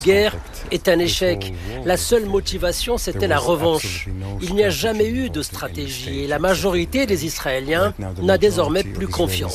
guerre est un échec. La seule motivation, c'était la revanche. Il n'y a jamais eu de stratégie et la majorité des Israéliens n'a désormais plus confiance.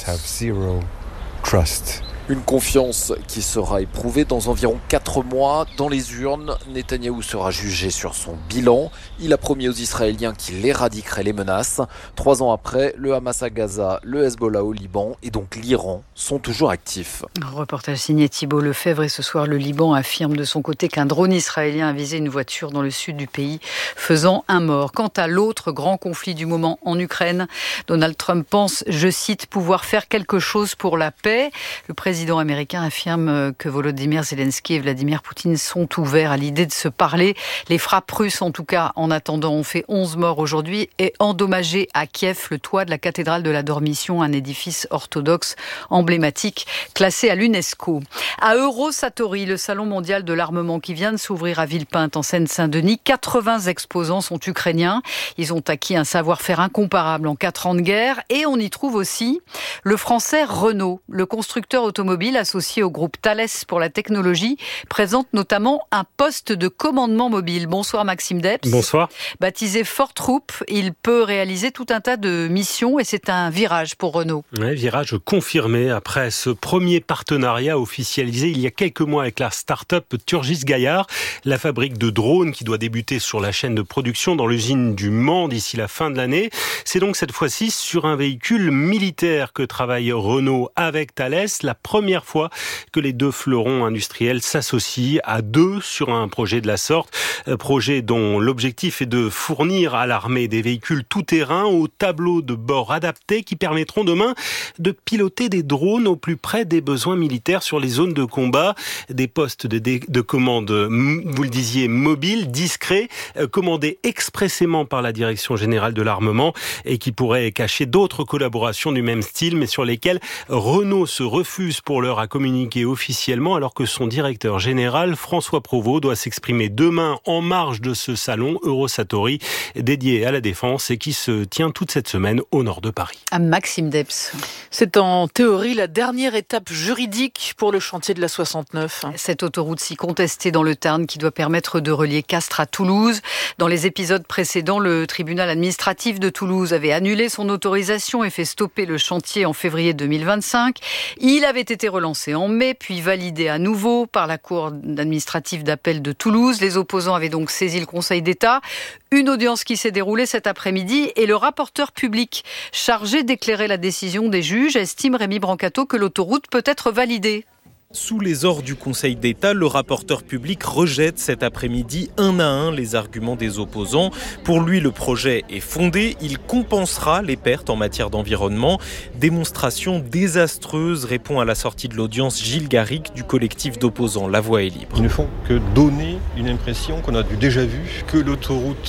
Une confiance qui sera éprouvée dans environ 4 mois. Dans les urnes, Netanyahou sera jugé sur son bilan. Il a promis aux Israéliens qu'il éradiquerait les menaces. 3 ans après, le Hamas à Gaza, le Hezbollah au Liban et donc l'Iran sont toujours actifs. Reportage signé Thibault Lefebvre et ce soir, le Liban affirme de son côté qu'un drone israélien a visé une voiture dans le sud du pays, faisant un mort. Quant à l'autre grand conflit du moment en Ukraine, Donald Trump pense, je cite, pouvoir faire quelque chose pour la paix. Le président américain affirme que Volodymyr Zelensky et Vladimir Poutine sont ouverts à l'idée de se parler. Les frappes russes, en tout cas, en attendant, ont fait 11 morts aujourd'hui et endommagé à Kiev le toit de la cathédrale de la Dormition, un édifice orthodoxe emblématique classé à l'UNESCO. À Eurosatory, le salon mondial de l'armement qui vient de s'ouvrir à Villepinte en Seine-Saint-Denis, 80 exposants sont ukrainiens. Ils ont acquis un savoir-faire incomparable en 4 ans de guerre et on y trouve aussi le français Renault, le constructeur automobile associé au groupe Thales pour la technologie, présente notamment un poste de commandement mobile. Bonsoir Maxime Depps. Bonsoir. Baptisé Fort Troop, il peut réaliser tout un tas de missions et c'est un virage pour Renault. Oui, virage confirmé après ce premier partenariat officialisé il y a quelques mois avec la start-up Turgis Gaillard, la fabrique de drones qui doit débuter sur la chaîne de production dans l'usine du Mans d'ici la fin de l'année. C'est donc cette fois-ci sur un véhicule militaire que travaille Renault avec Thales, la première fois que les deux fleurons industriels s'associent à deux sur un projet de la sorte. Projet dont l'objectif est de fournir à l'armée des véhicules tout-terrain aux tableaux de bord adaptés qui permettront demain de piloter des drones au plus près des besoins militaires sur les zones de combat. Des postes de commande, vous le disiez, mobiles, discrets, commandés expressément par la Direction Générale de l'Armement et qui pourraient cacher d'autres collaborations du même style mais sur lesquelles Renault se refuse pour l'heure à communiquer officiellement alors que son directeur général, François Provost, doit s'exprimer demain en marge de ce salon Eurosatory dédié à la défense et qui se tient toute cette semaine au nord de Paris. À Maxime Depps. C'est en théorie la dernière étape juridique pour le chantier de la 69. Cette autoroute si contestée dans le Tarn qui doit permettre de relier Castres à Toulouse. Dans les épisodes précédents, le tribunal administratif de Toulouse avait annulé son autorisation et fait stopper le chantier en février 2025. Il avait été relancé en mai, puis validé à nouveau par la Cour administrative d'appel de Toulouse. Les opposants avaient donc saisi le Conseil d'État. Une audience qui s'est déroulée cet après-midi et le rapporteur public chargé d'éclairer la décision des juges estime, Rémi Brancato, que l'autoroute peut être validée. Sous les ors du Conseil d'État, le rapporteur public rejette cet après-midi un à un les arguments des opposants. Pour lui, le projet est fondé, il compensera les pertes en matière d'environnement. Démonstration désastreuse, répond à la sortie de l'audience Gilles Garrigue du collectif d'opposants La Voix est libre. Ils ne font que donner une impression qu'on a du déjà vu, que l'autoroute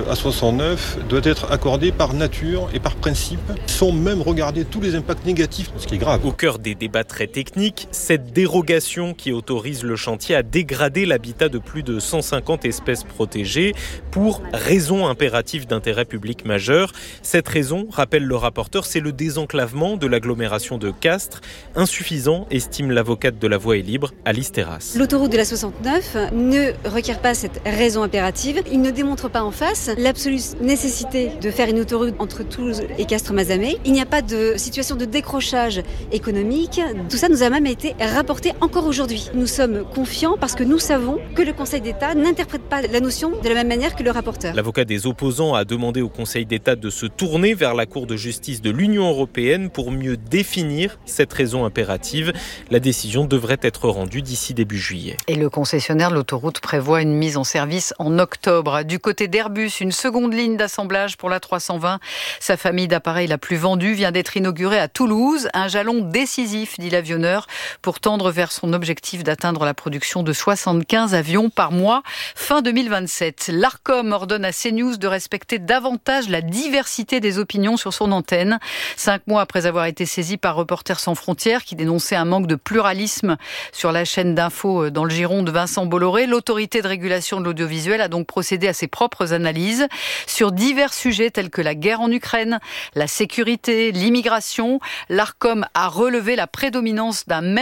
A69 doit être accordée par nature et par principe, sans même regarder tous les impacts négatifs, ce qui est grave. Au cœur des débats très techniques, cette dérogation qui autorise le chantier à dégrader l'habitat de plus de 150 espèces protégées pour raison impérative d'intérêt public majeur. Cette raison, rappelle le rapporteur, c'est le désenclavement de l'agglomération de Castres. Insuffisant, estime l'avocate de La Voix est libre, Alice Terrasse. L'autoroute de la 69 ne requiert pas cette raison impérative. Il ne démontre pas en face l'absolue nécessité de faire une autoroute entre Toulouse et Castres-Mazamet. Il n'y a pas de situation de décrochage économique. Tout ça nous a même été rapporté encore aujourd'hui. Nous sommes confiants parce que nous savons que le Conseil d'État n'interprète pas la notion de la même manière que le rapporteur. L'avocat des opposants a demandé au Conseil d'État de se tourner vers la Cour de justice de l'Union européenne pour mieux définir cette raison impérative. La décision devrait être rendue d'ici début juillet. Et le concessionnaire de l'autoroute prévoit une mise en service en octobre. Du côté d'Airbus, une seconde ligne d'assemblage pour la 320. Sa famille d'appareils la plus vendue vient d'être inaugurée à Toulouse. Un jalon décisif, dit l'avionneur, pour tendre vers son objectif d'atteindre la production de 75 avions par mois fin 2027. L'Arcom ordonne à CNews de respecter davantage la diversité des opinions sur son antenne. 5 mois après avoir été saisi par Reporters sans frontières qui dénonçait un manque de pluralisme sur la chaîne d'infos dans le giron de Vincent Bolloré, l'autorité de régulation de l'audiovisuel a donc procédé à ses propres analyses sur divers sujets tels que la guerre en Ukraine, la sécurité, l'immigration. L'Arcom a relevé la prédominance d'un même courant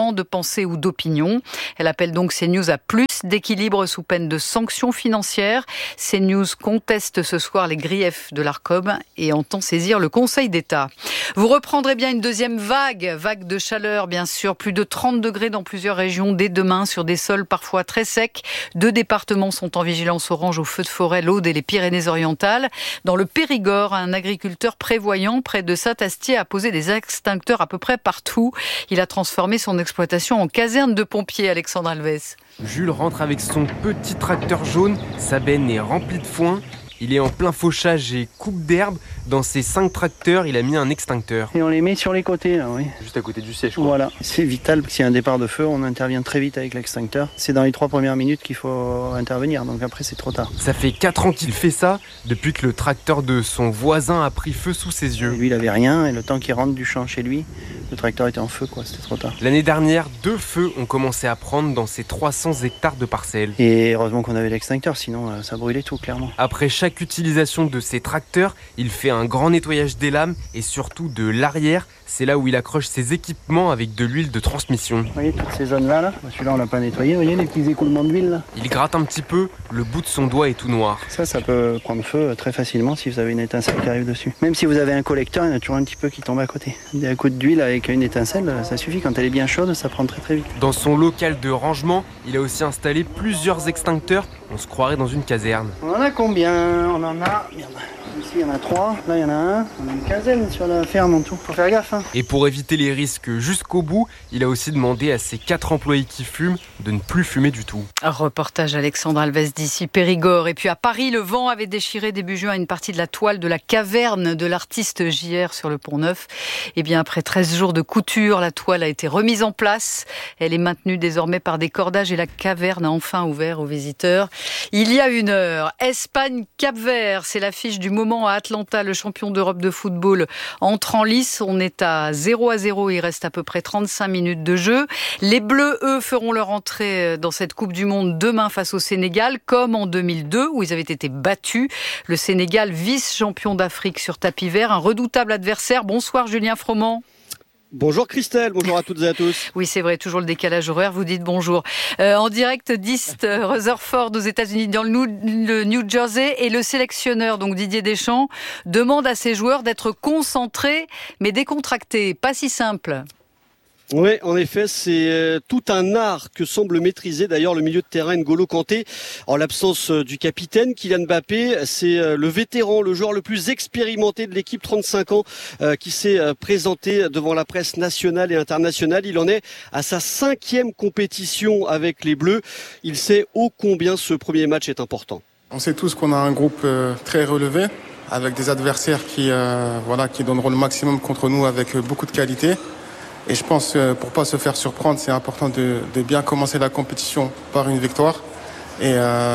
d'événements, de pensée ou d'opinion. Elle appelle donc CNews à plus d'équilibre sous peine de sanctions financières. CNews conteste ce soir les griefs de l'Arcom et entend saisir le Conseil d'État. Vous reprendrez bien une deuxième vague de chaleur, bien sûr. Plus de 30 degrés dans plusieurs régions dès demain sur des sols parfois très secs. 2 départements sont en vigilance orange aux feux de forêt, l'Aude et les Pyrénées-Orientales. Dans le Périgord, un agriculteur prévoyant près de Saint-Astier a posé des extincteurs à peu près partout. Il a transformé son exploitation en caserne de pompiers, Alexandre Alves. Jules rentre avec son petit tracteur jaune, sa benne est remplie de foin. Il est en plein fauchage et coupe d'herbe. Dans ses 5 tracteurs, il a mis un extincteur. Et on les met sur les côtés, là, oui. Juste à côté du siège, quoi. Voilà, c'est vital. S'il y a un départ de feu, on intervient très vite avec l'extincteur. C'est dans les 3 premières minutes qu'il faut intervenir, donc après c'est trop tard. Ça fait 4 ans qu'il fait ça, depuis que le tracteur de son voisin a pris feu sous ses yeux. Et lui, il avait rien, et le temps qu'il rentre du champ chez lui, le tracteur était en feu, quoi. C'était trop tard. L'année dernière, 2 feux ont commencé à prendre dans ces 300 hectares de parcelles. Et heureusement qu'on avait l'extincteur, sinon ça brûlait tout, clairement. Après chaque utilisation de ces tracteurs, il fait un grand nettoyage des lames et surtout de l'arrière. C'est là où il accroche ses équipements avec de l'huile de transmission. Vous voyez toutes ces zones-là, là. Celui-là, on l'a pas nettoyé. Vous voyez les petits écoulements d'huile, là. Il gratte un petit peu, le bout de son doigt est tout noir. Ça peut prendre feu très facilement si vous avez une étincelle qui arrive dessus. Même si vous avez un collecteur, il y en a toujours un petit peu qui tombe à côté. Un coup d'huile avec une étincelle, ça suffit. Quand elle est bien chaude, ça prend très très vite. Dans son local de rangement, il a aussi installé plusieurs extincteurs. On se croirait dans une caserne. On en a combien? On en a... Ici, il y en a 3. Là, il y en a un. On a une quinzaine sur la ferme en tout. Faut faire gaffe, hein. Et pour éviter les risques jusqu'au bout, il a aussi demandé à ses 4 employés qui fument de ne plus fumer du tout. Un reportage Alexandre Alves d'ici Périgord. Et puis à Paris, le vent avait déchiré début juin une partie de la toile de la caverne de l'artiste JR sur le Pont-Neuf. Et bien après 13 jours de couture, la toile a été remise en place. Elle est maintenue désormais par des cordages et la caverne a enfin ouvert aux visiteurs. Il y a 1 heure, Espagne-Cap-Vert, c'est l'affiche du moment à Atlanta. Le champion d'Europe de football entre en lice. On est à 0-0. Il reste à peu près 35 minutes de jeu. Les Bleus, eux, feront leur entrée dans cette Coupe du Monde demain face au Sénégal, comme en 2002 où ils avaient été battus. Le Sénégal, vice-champion d'Afrique sur tapis vert, un redoutable adversaire. Bonsoir Julien Froment. Bonjour Christelle, bonjour à toutes et à tous. Oui, c'est vrai, toujours le décalage horaire, vous dites bonjour. En direct d'East Rutherford aux États-Unis, dans le New Jersey, et le sélectionneur, donc Didier Deschamps, demande à ses joueurs d'être concentrés mais décontractés. Pas si simple. Oui, en effet, c'est tout un art que semble maîtriser d'ailleurs le milieu de terrain N'Golo Kanté. En l'absence du capitaine, Kylian Mbappé, c'est le vétéran, le joueur le plus expérimenté de l'équipe, 35 ans, qui s'est présenté devant la presse nationale et internationale. Il en est à sa 5e compétition avec les Bleus. Il sait ô combien ce premier match est important. On sait tous qu'on a un groupe très relevé, avec des adversaires qui donneront le maximum contre nous avec beaucoup de qualité. Et je pense pour pas se faire surprendre, c'est important de bien commencer la compétition par une victoire. Et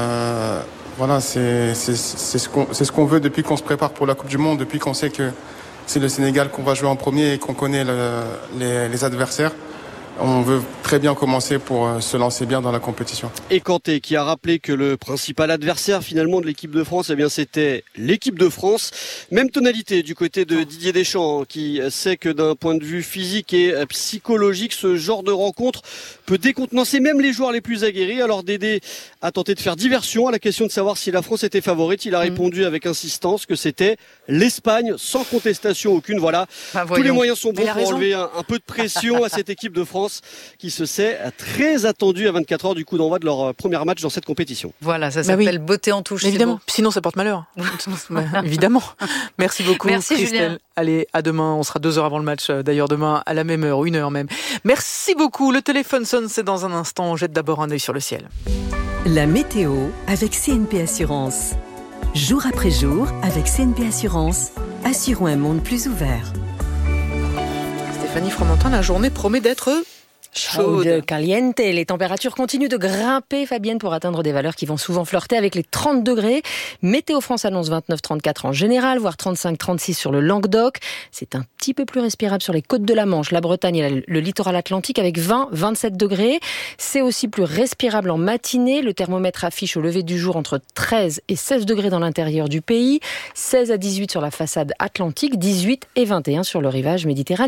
c'est ce qu'on veut depuis qu'on se prépare pour la Coupe du Monde, depuis qu'on sait que c'est le Sénégal qu'on va jouer en premier et qu'on connaît les adversaires. On veut très bien commencer pour se lancer bien dans la compétition. Et Kanté qui a rappelé que le principal adversaire finalement de l'équipe de France, c'était l'équipe de France. Même tonalité du côté de Didier Deschamps qui sait que d'un point de vue physique et psychologique, ce genre de rencontre peut décontenancer même les joueurs les plus aguerris. Alors Dédé a tenté de faire diversion à la question de savoir si la France était favorite. Il a répondu avec insistance que c'était l'Espagne sans contestation aucune. Voilà, tous les moyens sont bons pour enlever un peu de pression à cette équipe de France qui se sait très attendue à 24 heures du coup d'envoi de leur premier match dans cette compétition. Voilà, ça s'appelle beauté en touche. Évidemment, sinon ça porte malheur. Évidemment. Merci beaucoup. Merci Christelle. Julien. Allez, à demain, on sera 2 heures avant le match, d'ailleurs demain à la même heure, 1 heure même. Merci beaucoup, le téléphone sonne, c'est dans un instant, on jette d'abord un œil sur le ciel. La météo avec CNP Assurance. Jour après jour, avec CNP Assurance, assurons un monde plus ouvert. Stéphanie Fromentin, la journée promet d'être chaude. Caliente. Les températures continuent de grimper, Fabienne, pour atteindre des valeurs qui vont souvent flirter avec les 30 degrés. Météo France annonce 29-34 en général, voire 35-36 sur le Languedoc. C'est un petit peu plus respirable sur les côtes de la Manche, la Bretagne et le littoral atlantique avec 20-27 degrés. C'est aussi plus respirable en matinée. Le thermomètre affiche au lever du jour entre 13 et 16 degrés dans l'intérieur du pays, 16 à 18 sur la façade atlantique, 18 et 21 sur le rivage méditerranéen.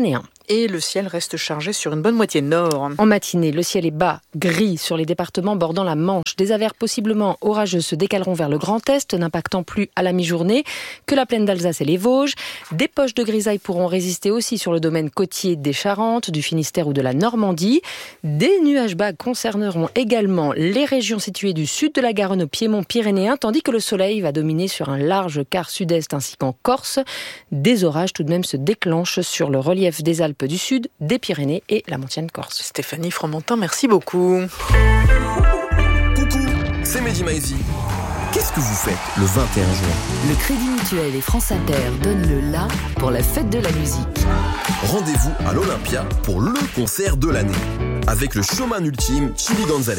et le ciel reste chargé sur une bonne moitié nord. En matinée, le ciel est bas, gris sur les départements bordant la Manche. Des averses possiblement orageuses se décaleront vers le Grand Est, n'impactant plus à la mi-journée que la plaine d'Alsace et les Vosges. Des poches de grisaille pourront résister aussi sur le domaine côtier des Charentes, du Finistère ou de la Normandie. Des nuages bas concerneront également les régions situées du sud de la Garonne au piémont pyrénéen, tandis que le soleil va dominer sur un large quart sud-est ainsi qu'en Corse. Des orages tout de même se déclenchent sur le relief des Alpes du Sud, des Pyrénées et la montagne corse. Stéphanie Fromentin, merci beaucoup. Coucou, c'est Mehdi Maizi. Qu'est-ce que vous faites le 21 juin ? Le Crédit Mutuel et France Inter donnent le la pour la fête de la musique. Rendez-vous à l'Olympia pour le concert de l'année. Avec le showman ultime, Chili Gonzalez.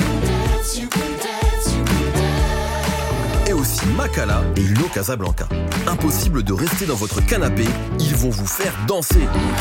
Et aussi Makala et Lino Casablanca. Impossible de rester dans votre canapé, ils vont vous faire danser.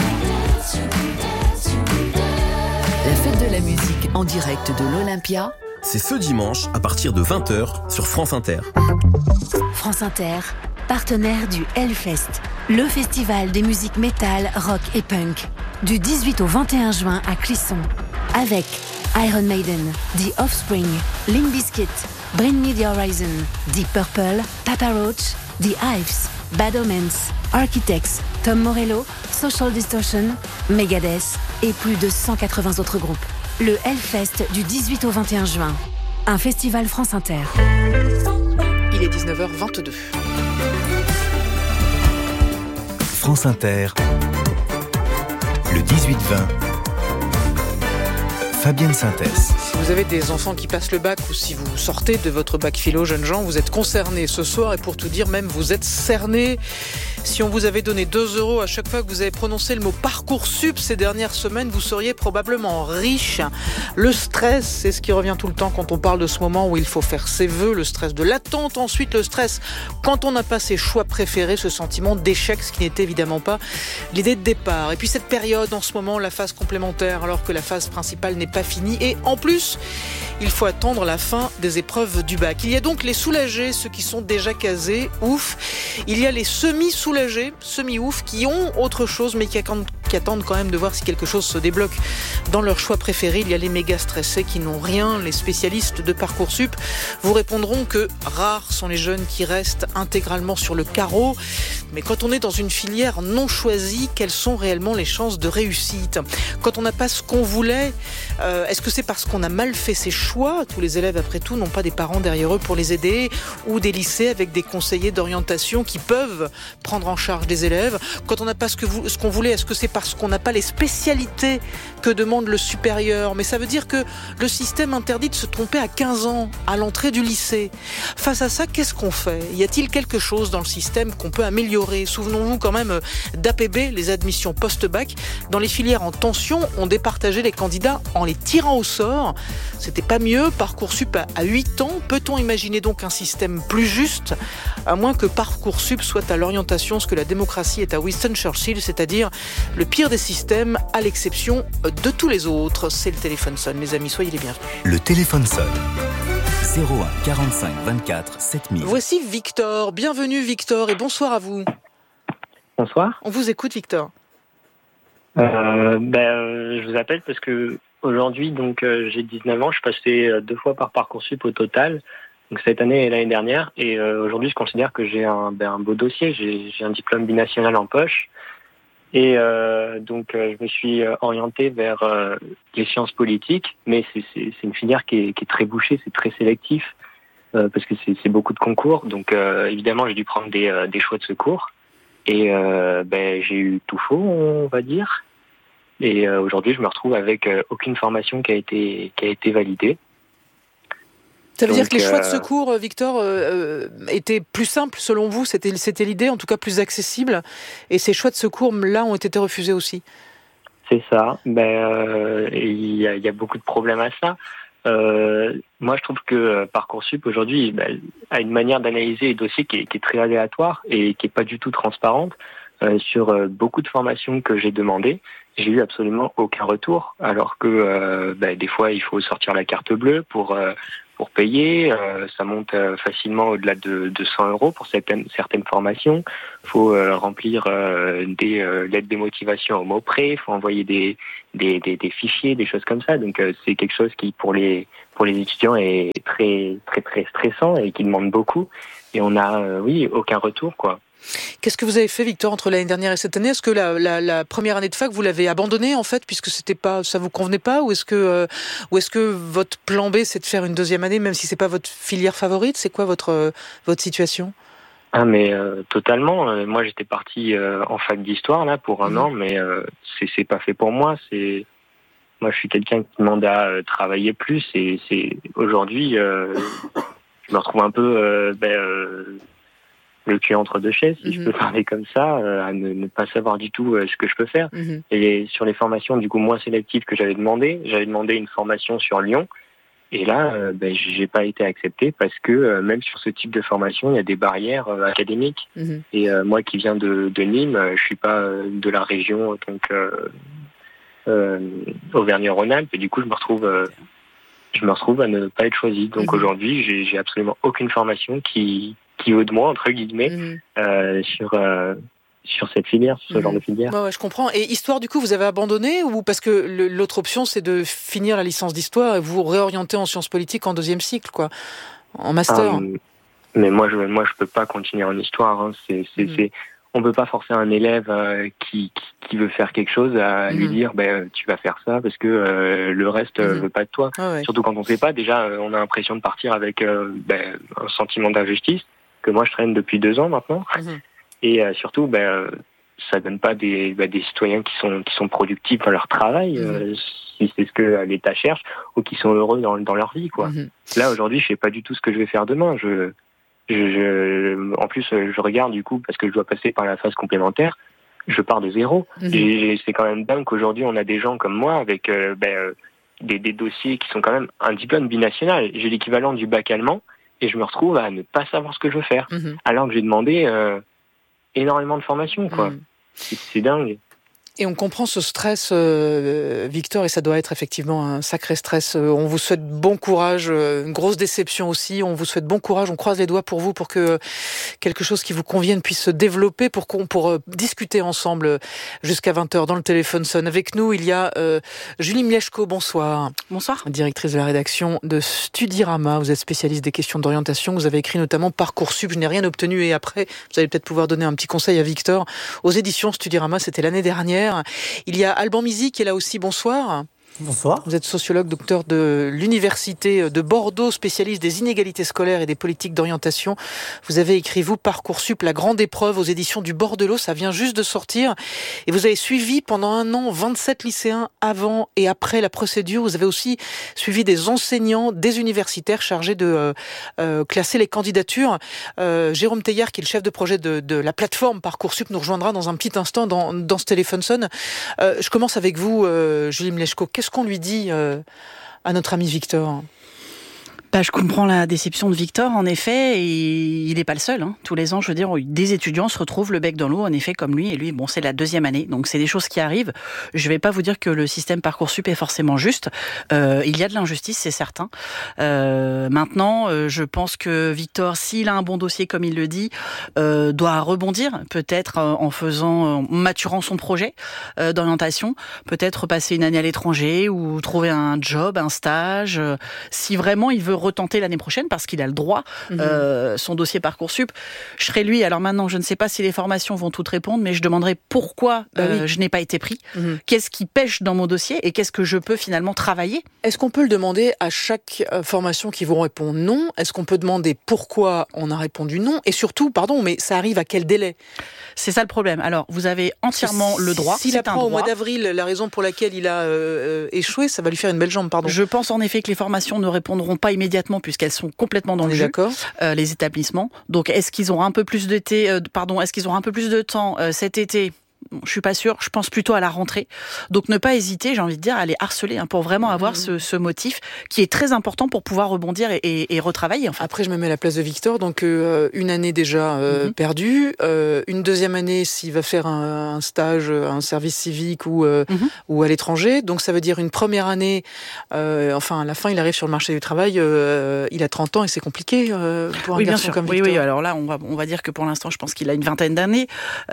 La fête de la musique en direct de l'Olympia, c'est ce dimanche à partir de 20h sur France Inter. France Inter, partenaire du Hellfest, le festival des musiques métal, rock et punk, du 18 au 21 juin à Clisson, avec Iron Maiden, The Offspring, Limp Bizkit, Bring Me the Horizon, Deep Purple, Papa Roach, The Hives, Bad Omens, Architects, Tom Morello, Social Distortion, Megadeth et plus de 180 autres groupes. Le Hellfest du 18 au 21 juin. Un festival France Inter. Il est 19h22. France Inter. Le 18-20. Fabienne Synthèse. Si vous avez des enfants qui passent le bac ou si vous sortez de votre bac philo, jeunes gens, vous êtes concernés ce soir et pour tout dire, même vous êtes cernés. Si on vous avait donné 2 € à chaque fois que vous avez prononcé le mot Parcoursup ces dernières semaines, vous seriez probablement riche. Le stress, c'est ce qui revient tout le temps quand on parle de ce moment où il faut faire ses vœux, le stress de l'attente, ensuite le stress quand on n'a pas ses choix préférés, ce sentiment d'échec, ce qui n'est évidemment pas l'idée de départ. Et puis cette période, en ce moment, la phase complémentaire, alors que la phase principale n'est pas finie. Et en plus, il faut attendre la fin des épreuves du bac. Il y a donc les soulagés, ceux qui sont déjà casés, ouf. Il y a les semi-soulagés, semi-ouf, qui ont autre chose, mais qui attendent quand même de voir si quelque chose se débloque dans leur choix préféré. Il y a les méga stressés qui n'ont rien. Les spécialistes de Parcoursup vous répondront que rares sont les jeunes qui restent intégralement sur le carreau. Mais quand on est dans une filière non choisie, quelles sont réellement les chances de réussite ? Quand on n'a pas ce qu'on voulait, est-ce que c'est parce qu'on a mal fait ses choix ? Tous les élèves, après tout, n'ont pas des parents derrière eux pour les aider, ou des lycées avec des conseillers d'orientation qui peuvent prendre en charge des élèves. Quand on n'a pas ce qu'on voulait, est-ce que c'est parce qu'on n'a pas les spécialités que demande le supérieur ? Mais ça veut dire que le système interdit de se tromper à 15 ans, à l'entrée du lycée. Face à ça, qu'est-ce qu'on fait ? Y a-t-il quelque chose dans le système qu'on peut améliorer ? Souvenons-nous quand même d'APB, les admissions post-bac. Dans les filières en tension, on départageait les candidats en les tirant au sort. C'était pas mieux. Parcoursup à 8 ans. Peut-on imaginer donc un système plus juste, à moins que Parcoursup soit à l'orientation ce que la démocratie est à Winston Churchill, c'est-à-dire le pire des systèmes à l'exception de tous les autres. C'est le téléphone sonne, les amis, soyez les bienvenus. Le téléphone sonne. 01 45 24 7000. Voici Victor. Bienvenue Victor et bonsoir à vous. Bonsoir. On vous écoute Victor. Je vous appelle parce que aujourd'hui, donc j'ai 19 ans, je suis passé 2 fois par Parcoursup au total, donc cette année et l'année dernière, et aujourd'hui je considère que j'ai un beau dossier, j'ai un diplôme binational en poche, et donc je me suis orienté vers les sciences politiques, mais c'est une filière qui est très bouchée, c'est très sélectif, parce que c'est beaucoup de concours, donc évidemment j'ai dû prendre des choix de secours. Et j'ai eu tout faux, on va dire. Et aujourd'hui, je me retrouve avec aucune formation qui a été validée. Ça veut dire que les choix de secours, Victor, étaient plus simples selon vous ? C'était l'idée, en tout cas plus accessible. Et ces choix de secours, là, ont été refusés aussi. C'est ça. Il y a beaucoup de problèmes à ça. Moi, je trouve que Parcoursup, aujourd'hui, a une manière d'analyser les dossiers qui est très aléatoire et qui est pas du tout transparente. Sur beaucoup de formations que j'ai demandées, j'ai eu absolument aucun retour, alors que des fois, il faut sortir la carte bleue pour pour payer. Ça monte facilement au-delà de 100 € pour certaines formations. Il faut remplir des lettres de motivation au mot près. Il faut envoyer des fichiers, des choses comme ça. Donc c'est quelque chose qui pour les étudiants est très très très stressant et qui demande beaucoup. Et on a aucun retour, quoi. Qu'est-ce que vous avez fait, Victor, entre l'année dernière et cette année ? Est-ce que la première année de fac, vous l'avez abandonnée, en fait, puisque ça vous convenait pas, ou est-ce que votre plan B, c'est de faire une deuxième année, même si c'est pas votre filière favorite ? C'est quoi votre situation ? Ah, mais totalement. Moi, j'étais parti en fac d'histoire là pour un an, mais c'est pas fait pour moi. Moi, je suis quelqu'un qui demande à travailler plus, et c'est aujourd'hui, je me retrouve un peu le cul entre deux chaises, si je peux parler comme ça, à ne pas savoir du tout ce que je peux faire. Et sur les formations, du coup, moins sélectives que j'avais demandé une formation sur Lyon. Et là, j'ai pas été accepté parce que même sur ce type de formation, il y a des barrières académiques. Et moi qui viens de Nîmes, je suis pas de la région, donc Auvergne-Rhône-Alpes, et du coup, je me retrouve à ne pas être choisi. Donc aujourd'hui, j'ai absolument aucune formation qui vaut de moi, entre guillemets, sur cette filière, sur ce genre de filière. Ouais, je comprends. Et histoire, du coup, vous avez abandonné, ou parce que l'autre option, c'est de finir la licence d'histoire et vous réorienter en sciences politiques en deuxième cycle, quoi, en master. Mais moi, je peux pas continuer en histoire. Hein. On peut pas forcer un élève qui veut faire quelque chose à lui dire tu vas faire ça parce que le reste veut pas de toi. Surtout quand on sait pas. Déjà, on a l'impression de partir avec un sentiment d'injustice que moi je traîne depuis 2 ans maintenant. Et surtout, ça donne pas des citoyens qui sont productifs dans leur travail, si c'est ce que l'État cherche, ou qui sont heureux dans leur vie, quoi. Là aujourd'hui, je sais pas du tout ce que je vais faire demain. En plus, je regarde du coup parce que je dois passer par la phase complémentaire. Je pars de zéro. C'est quand même dingue qu'aujourd'hui on a des gens comme moi avec des dossiers qui sont quand même un diplôme binational. J'ai l'équivalent du bac allemand et je me retrouve à ne pas savoir ce que je veux faire, alors que j'ai demandé énormément de formation, quoi. C'est dingue. Et on comprend ce stress, Victor, et ça doit être effectivement un sacré stress. On vous souhaite bon courage, une grosse déception aussi. On vous souhaite bon courage, on croise les doigts pour vous, pour que quelque chose qui vous convienne puisse se développer, pour discuter ensemble jusqu'à 20h dans le téléphone sonne. Avec nous, il y a Julie Mleczko, bonsoir. Bonsoir. Directrice de la rédaction de Studirama. Vous êtes spécialiste des questions d'orientation. Vous avez écrit notamment Parcoursup, je n'ai rien obtenu, et après, vous allez peut-être pouvoir donner un petit conseil à Victor. Aux éditions Studirama, c'était l'année dernière. Il y a Alban Mizy qui est là aussi, bonsoir. Bonsoir. Vous êtes sociologue, docteur de l'Université de Bordeaux, spécialiste des inégalités scolaires et des politiques d'orientation. Vous avez écrit, vous, Parcoursup, la grande épreuve aux éditions du Bordelot. Ça vient juste de sortir. Et vous avez suivi pendant 1 an 27 lycéens avant et après la procédure. Vous avez aussi suivi des enseignants, des universitaires chargés de classer les candidatures. Jérôme Teilhard, qui est le chef de projet de la plateforme Parcoursup, nous rejoindra dans un petit instant dans ce téléphone sonne. Je commence avec vous, Julie Mleczko. Qu'est-ce qu'on lui dit à notre ami Victor ? Je comprends la déception de Victor, en effet, et il n'est pas le seul. Hein. Tous les ans, je veux dire, des étudiants se retrouvent le bec dans l'eau, en effet, comme lui. Et lui, c'est la 2e année, donc c'est des choses qui arrivent. Je ne vais pas vous dire que le système Parcoursup est forcément juste. Il y a de l'injustice, c'est certain. Maintenant, je pense que Victor, s'il a un bon dossier, comme il le dit, doit rebondir, peut-être en maturant son projet d'orientation, peut-être passer une année à l'étranger ou trouver un job, un stage. Si vraiment il veut retenter l'année prochaine, parce qu'il a le droit, son dossier Parcoursup. Je serai lui, alors maintenant, je ne sais pas si les formations vont toutes répondre, mais je demanderai pourquoi je n'ai pas été pris, qu'est-ce qui pêche dans mon dossier et qu'est-ce que je peux finalement travailler. Est-ce qu'on peut le demander à chaque formation qui vous répond non ? Est-ce qu'on peut demander pourquoi on a répondu non ? Et surtout, pardon, mais ça arrive à quel délai ? C'est ça le problème. Alors, vous avez entièrement le droit. S'il apprend au mois d'avril la raison pour laquelle il a échoué, ça va lui faire une belle jambe, pardon. Je pense en effet que les formations ne répondront pas immédiatement puisqu'elles sont complètement dans le jeu, les établissements. Donc, est-ce qu'ils auront un peu plus de temps cet été ? je suis pas sûre. Je pense plutôt à la rentrée. Donc ne pas hésiter, j'ai envie de dire, à les harceler pour vraiment avoir ce motif qui est très important pour pouvoir rebondir et retravailler. Après, je me mets à la place de Victor. Donc une année déjà perdue, une deuxième année s'il va faire un stage, un service civique ou à l'étranger. Donc ça veut dire une première année. À la fin, il arrive sur le marché du travail. Il a 30 ans et c'est compliqué pour un garçon comme Victor. Oui. Alors là, on va dire que pour l'instant, je pense qu'il a une vingtaine d'années.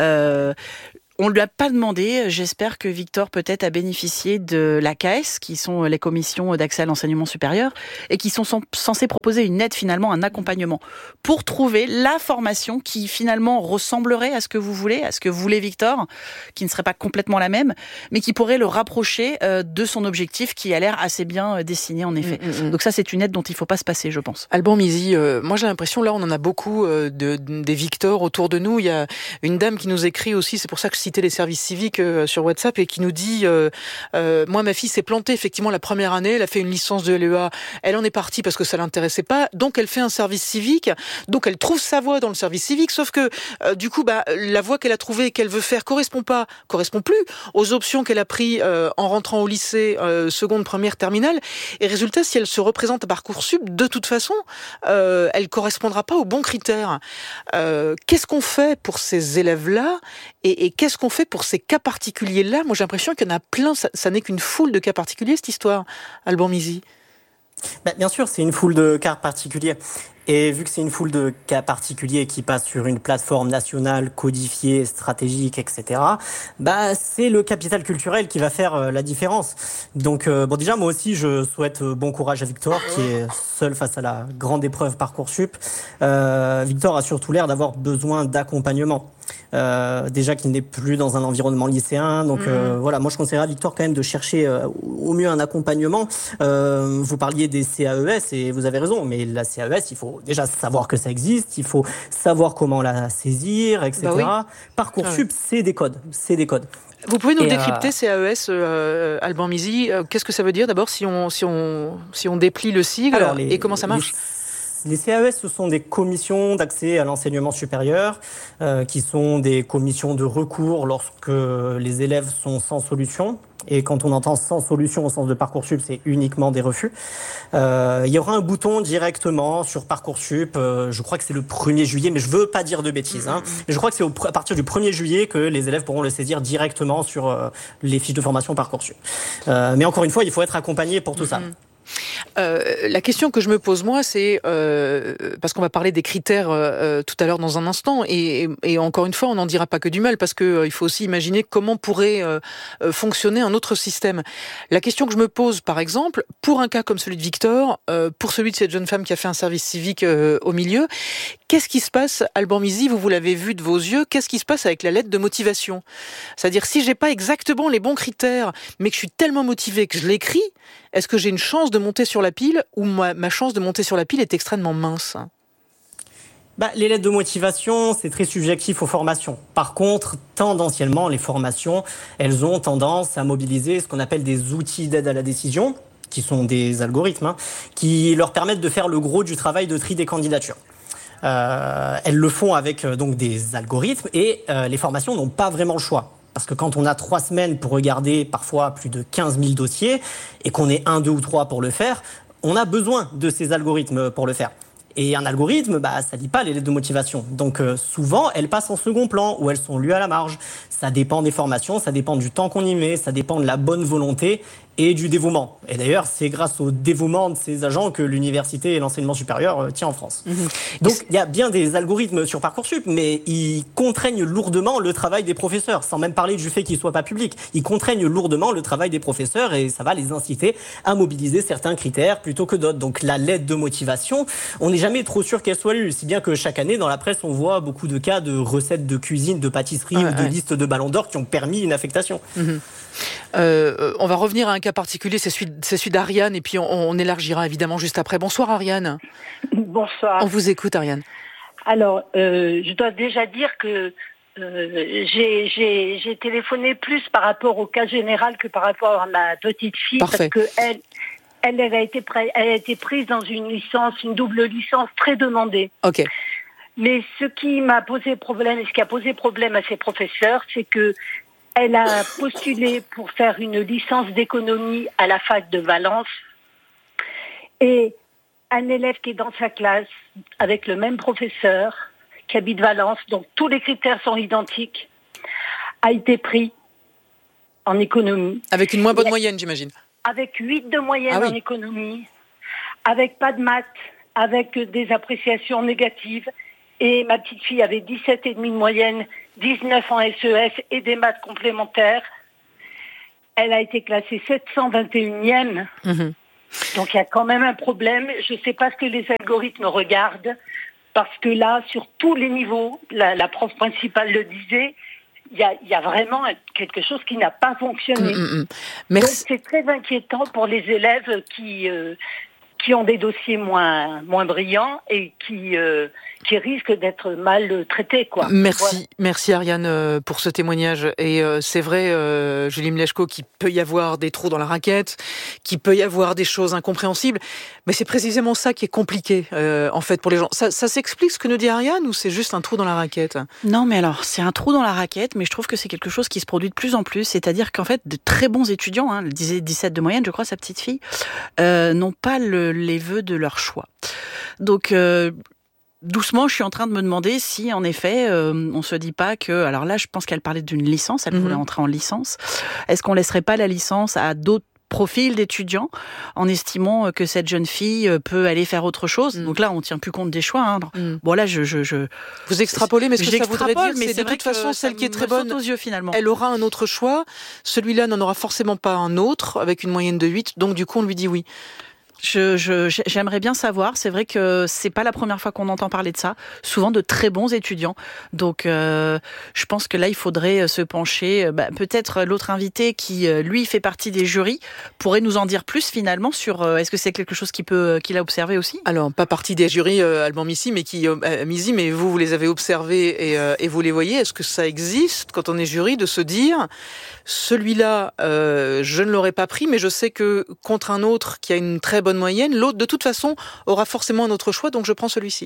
On ne lui a pas demandé. J'espère que Victor peut-être a bénéficié de l'AKS, qui sont les commissions d'accès à l'enseignement supérieur, et qui sont censées proposer une aide, finalement, un accompagnement, pour trouver la formation qui, finalement, ressemblerait à ce que vous voulez, à ce que voulait Victor, qui ne serait pas complètement la même, mais qui pourrait le rapprocher de son objectif, qui a l'air assez bien dessiné, en effet. Donc ça, c'est une aide dont il ne faut pas se passer, je pense. Alban Mizy, moi j'ai l'impression, là, on en a beaucoup des Victor autour de nous. Il y a une dame qui nous écrit aussi, c'est pour ça que je citais les services civiques sur WhatsApp, et qui nous dit moi, ma fille s'est plantée effectivement la première année, elle a fait une licence de LEA, elle en est partie parce que ça l'intéressait pas, donc elle fait un service civique, donc elle trouve sa voie dans le service civique, sauf que du coup la voie qu'elle a trouvée et qu'elle veut faire correspond plus aux options qu'elle a pris en rentrant au lycée, seconde, première, terminale, et résultat, si elle se représente à Parcoursup, de toute façon elle correspondra pas aux bons critères. Qu'est-ce qu'on fait pour ces élèves-là, et qu'est-ce qu'on fait pour ces cas particuliers-là? Moi, j'ai l'impression qu'il y en a plein. Ça n'est qu'une foule de cas particuliers, cette histoire, Alban Mizy. Bien sûr, c'est une foule de cas particuliers. Et vu que c'est une foule de cas particuliers qui passent sur une plateforme nationale codifiée, stratégique, etc., c'est le capital culturel qui va faire la différence. Donc, déjà, moi aussi, je souhaite bon courage à Victor, qui est seul face à la grande épreuve Parcoursup. Victor a surtout l'air d'avoir besoin d'accompagnement. Déjà qu'il n'est plus dans un environnement lycéen. Donc, moi, je conseillerais à Victor quand même de chercher au mieux un accompagnement. Vous parliez des CAES, et vous avez raison, mais la CAES, il faut déjà savoir que ça existe, il faut savoir comment la saisir, etc. Parcoursup, c'est des codes. Vous pouvez nous décrypter CAES, Alban Mizy, qu'est-ce que ça veut dire d'abord si on déplie le sigle, et comment ça marche? Les CAES, ce sont des commissions d'accès à l'enseignement supérieur, qui sont des commissions de recours lorsque les élèves sont sans solution. Et quand on entend sans solution au sens de Parcoursup, c'est uniquement des refus. Il y aura un bouton directement sur Parcoursup. Je crois que c'est le 1er juillet, mais je veux pas dire de bêtises. Mais je crois que c'est à partir du 1er juillet que les élèves pourront le saisir directement sur les fiches de formation Parcoursup. Mais encore une fois, il faut être accompagné pour tout ça. La question que je me pose moi, c'est parce qu'on va parler des critères tout à l'heure dans un instant, et encore une fois, on n'en dira pas que du mal, parce que il faut aussi imaginer comment pourrait fonctionner un autre système. La question que je me pose, par exemple, pour un cas comme celui de Victor, pour celui de cette jeune femme qui a fait un service civique au milieu, qu'est-ce qui se passe, Alban Mizy, vous l'avez vu de vos yeux, qu'est-ce qui se passe avec la lettre de motivation? C'est-à-dire, si j'ai pas exactement les bons critères, mais que je suis tellement motivé que je l'écris, est-ce que j'ai une chance de monter sur la pile, ou ma chance de monter sur la pile est extrêmement mince? Les lettres de motivation, c'est très subjectif aux formations. Par contre, tendanciellement, les formations, elles ont tendance à mobiliser ce qu'on appelle des outils d'aide à la décision, qui sont des algorithmes, qui leur permettent de faire le gros du travail de tri des candidatures. Elles le font avec donc des algorithmes, et les formations n'ont pas vraiment le choix. Parce que quand on a 3 semaines pour regarder parfois plus de 15 000 dossiers, et qu'on est 1, 2 ou 3 pour le faire, on a besoin de ces algorithmes pour le faire. Et un algorithme, ça lit pas les lettres de motivation. Donc souvent, elles passent en second plan, ou elles sont lues à la marge. Ça dépend des formations, ça dépend du temps qu'on y met, ça dépend de la bonne volonté et du dévouement. Et d'ailleurs, c'est grâce au dévouement de ces agents que l'université et l'enseignement supérieur tient en France. Donc, il y a bien des algorithmes sur Parcoursup, mais ils contraignent lourdement le travail des professeurs, sans même parler du fait qu'ils soient pas publics. Ils contraignent lourdement le travail des professeurs, et ça va les inciter à mobiliser certains critères plutôt que d'autres. Donc, la lettre de motivation, on n'est jamais trop sûr qu'elle soit lue, si bien que chaque année, dans la presse, on voit beaucoup de cas de recettes de cuisine, de pâtisserie ou de listes de ballons d'or qui ont permis une affectation. On va revenir à un cas particulier, c'est celui d'Ariane, et puis on élargira évidemment juste après. Bonsoir Ariane. Bonsoir. On vous écoute Ariane. Alors, je dois déjà dire que j'ai téléphoné plus par rapport au cas général que par rapport à ma petite fille. Parfait. Parce que elle a été prise dans une double licence très demandée. Ok. Mais ce qui m'a posé problème, et ce qui a posé problème à ses professeurs, c'est que Elle a postulé pour faire une licence d'économie à la fac de Valence. Et un élève qui est dans sa classe avec le même professeur, qui habite Valence, donc tous les critères sont identiques, a été pris en économie. Avec une moins bonne moyenne, j'imagine. Avec 8 de moyenne en économie, avec pas de maths, avec des appréciations négatives. Et ma petite fille avait 17,5 de moyenne, 19 en SES et des maths complémentaires. Elle a été classée 721e. Donc il y a quand même un problème. Je ne sais pas ce que les algorithmes regardent, parce que là, sur tous les niveaux, la prof principale le disait, il y a vraiment quelque chose qui n'a pas fonctionné. Donc c'est très inquiétant pour les élèves qui ont des dossiers moins brillants et qui risquent d'être mal traités, quoi. Merci Ariane pour ce témoignage. Et c'est vrai, Julie Mleczko, qu'il peut y avoir des trous dans la raquette, qu'il peut y avoir des choses incompréhensibles, mais c'est précisément ça qui est compliqué, en fait, pour les gens. Ça s'explique ce que nous dit Ariane, ou c'est juste un trou dans la raquette ? Non, mais alors, c'est un trou dans la raquette, mais je trouve que c'est quelque chose qui se produit de plus en plus, c'est-à-dire qu'en fait, de très bons étudiants, elle disait 17 de moyenne, je crois, sa petite fille, n'ont pas les vœux de leur choix. Donc, doucement, je suis en train de me demander si, en effet, on se dit pas que... Alors là, je pense qu'elle parlait d'une licence, elle voulait entrer en licence. Est-ce qu'on laisserait pas la licence à d'autres profils d'étudiants en estimant que cette jeune fille peut aller faire autre chose? Donc là, on tient plus compte des choix. Bon, là, Vous extrapolez, mais ce que ça voudrait dire, c'est de toute façon, celle qui est très bonne, aux yeux, finalement. Elle aura un autre choix. Celui-là n'en aura forcément pas un autre, avec une moyenne de 8. Donc, du coup, on lui dit oui. J'aimerais bien savoir. C'est vrai que c'est pas la première fois qu'on entend parler de ça. Souvent de très bons étudiants. Donc, je pense que là, il faudrait se pencher. Peut-être l'autre invité qui, lui, fait partie des jurys, pourrait nous en dire plus finalement sur. Est-ce que c'est quelque chose qu'il a observé aussi ? Alors, pas partie des jurys Alban Misi, mais vous les avez observés et vous les voyez. Est-ce que ça existe quand on est jury de se dire celui-là, je ne l'aurais pas pris, mais je sais que contre un autre qui a une très bonne moyenne, l'autre de toute façon aura forcément un autre choix, donc je prends celui-ci.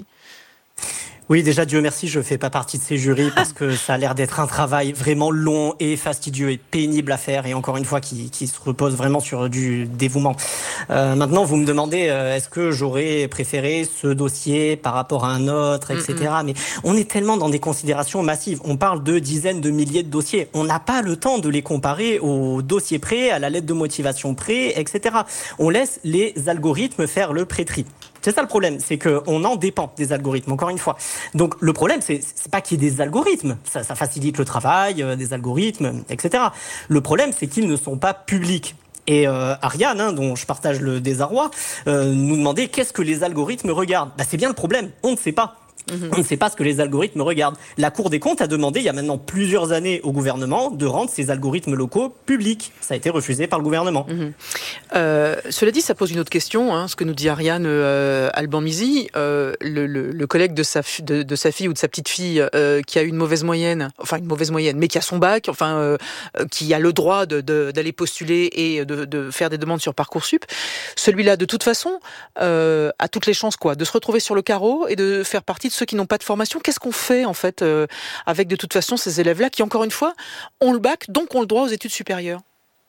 Oui, déjà, Dieu merci, je fais pas partie de ces jurys parce que ça a l'air d'être un travail vraiment long et fastidieux et pénible à faire, et encore une fois qui se repose vraiment sur du dévouement. Maintenant, vous me demandez est-ce que j'aurais préféré ce dossier par rapport à un autre, etc. Mais on est tellement dans des considérations massives. On parle de dizaines de milliers de dossiers. On n'a pas le temps de les comparer au dossier près, à la lettre de motivation près, etc. On laisse les algorithmes faire le pré-tri. C'est ça le problème, c'est qu'on en dépend des algorithmes, encore une fois. Donc le problème, c'est pas qu'il y ait des algorithmes, ça facilite le travail, des algorithmes, etc. Le problème, c'est qu'ils ne sont pas publics. Et Ariane, dont je partage le désarroi, nous demandait qu'est-ce que les algorithmes regardent. C'est bien le problème, on ne sait pas. On ne sait pas ce que les algorithmes regardent. La Cour des comptes a demandé, il y a maintenant plusieurs années, au gouvernement de rendre ces algorithmes locaux publics. Ça a été refusé par le gouvernement. Cela dit, ça pose une autre question, ce que nous dit Ariane Alban Misi, le collègue de sa fille ou de sa petite fille qui a eu une mauvaise moyenne, mais qui a son bac, qui a le droit d'aller postuler et de faire des demandes sur Parcoursup. Celui-là, de toute façon, a toutes les chances de se retrouver sur le carreau et de faire partie de ceux qui n'ont pas de formation. Qu'est-ce qu'on fait en fait avec de toute façon ces élèves-là qui, encore une fois, ont le bac, donc ont le droit aux études supérieures?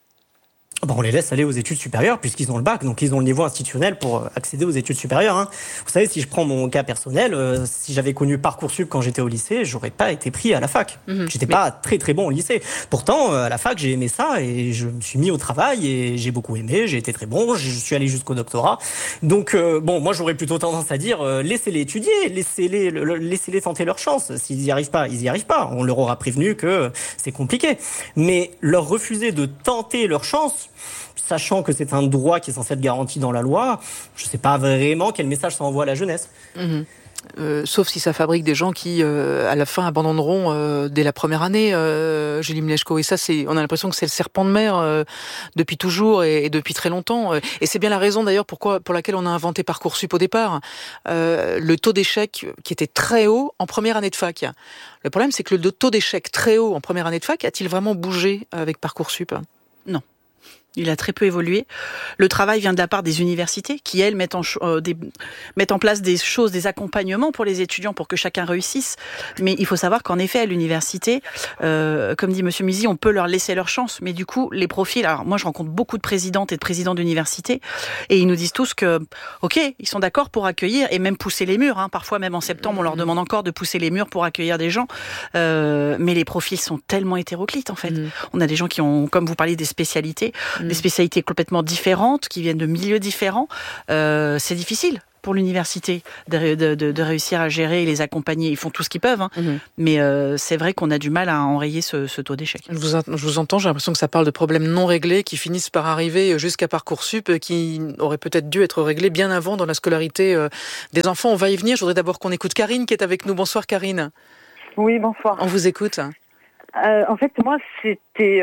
On les laisse aller aux études supérieures puisqu'ils ont le bac, donc ils ont le niveau institutionnel pour accéder aux études supérieures. Vous savez, si je prends mon cas personnel, si j'avais connu Parcoursup quand j'étais au lycée, j'aurais pas été pris à la fac. J'étais pas très très bon au lycée. Pourtant, à la fac, j'ai aimé ça et je me suis mis au travail et j'ai beaucoup aimé, j'ai été très bon, je suis allé jusqu'au doctorat. Donc, moi j'aurais plutôt tendance à dire, laissez-les étudier, laissez-les tenter leur chance. S'ils y arrivent pas, ils y arrivent pas. On leur aura prévenu que c'est compliqué. Mais leur refuser de tenter leur chance, sachant que c'est un droit qui est censé être garanti dans la loi, je ne sais pas vraiment quel message ça envoie à la jeunesse. Sauf si ça fabrique des gens qui, à la fin, abandonneront dès la première année, Julie Mleczko. Et ça, on a l'impression que c'est le serpent de mer depuis toujours et depuis très longtemps. Et c'est bien la raison, d'ailleurs, pour laquelle on a inventé Parcoursup au départ. Le taux d'échec qui était très haut en première année de fac. Le problème, c'est que le taux d'échec très haut en première année de fac a-t-il vraiment bougé avec Parcoursup ? Non. Il a très peu évolué. Le travail vient de la part des universités qui, elles, mettent en place des choses, des accompagnements pour les étudiants pour que chacun réussisse. Mais il faut savoir qu'en effet, à l'université, comme dit Monsieur Mizy, on peut leur laisser leur chance. Mais du coup, les profils... Alors moi, je rencontre beaucoup de présidentes et de présidents d'université et ils nous disent tous que, ok, ils sont d'accord pour accueillir et même pousser les murs. Parfois, même en septembre, on leur demande encore de pousser les murs pour accueillir des gens. Mais les profils sont tellement hétéroclites, en fait. On a des gens qui ont, comme vous parliez, des spécialités complètement différentes, qui viennent de milieux différents. C'est difficile pour l'université de réussir à gérer et les accompagner. Ils font tout ce qu'ils peuvent, mais c'est vrai qu'on a du mal à enrayer ce taux d'échec. Je vous entends, j'ai l'impression que ça parle de problèmes non réglés qui finissent par arriver jusqu'à Parcoursup, qui auraient peut-être dû être réglés bien avant dans la scolarité des enfants. On va y venir. Je voudrais d'abord qu'on écoute Karine qui est avec nous. Bonsoir Karine. Oui, bonsoir. On vous écoute. En fait, moi, c'était...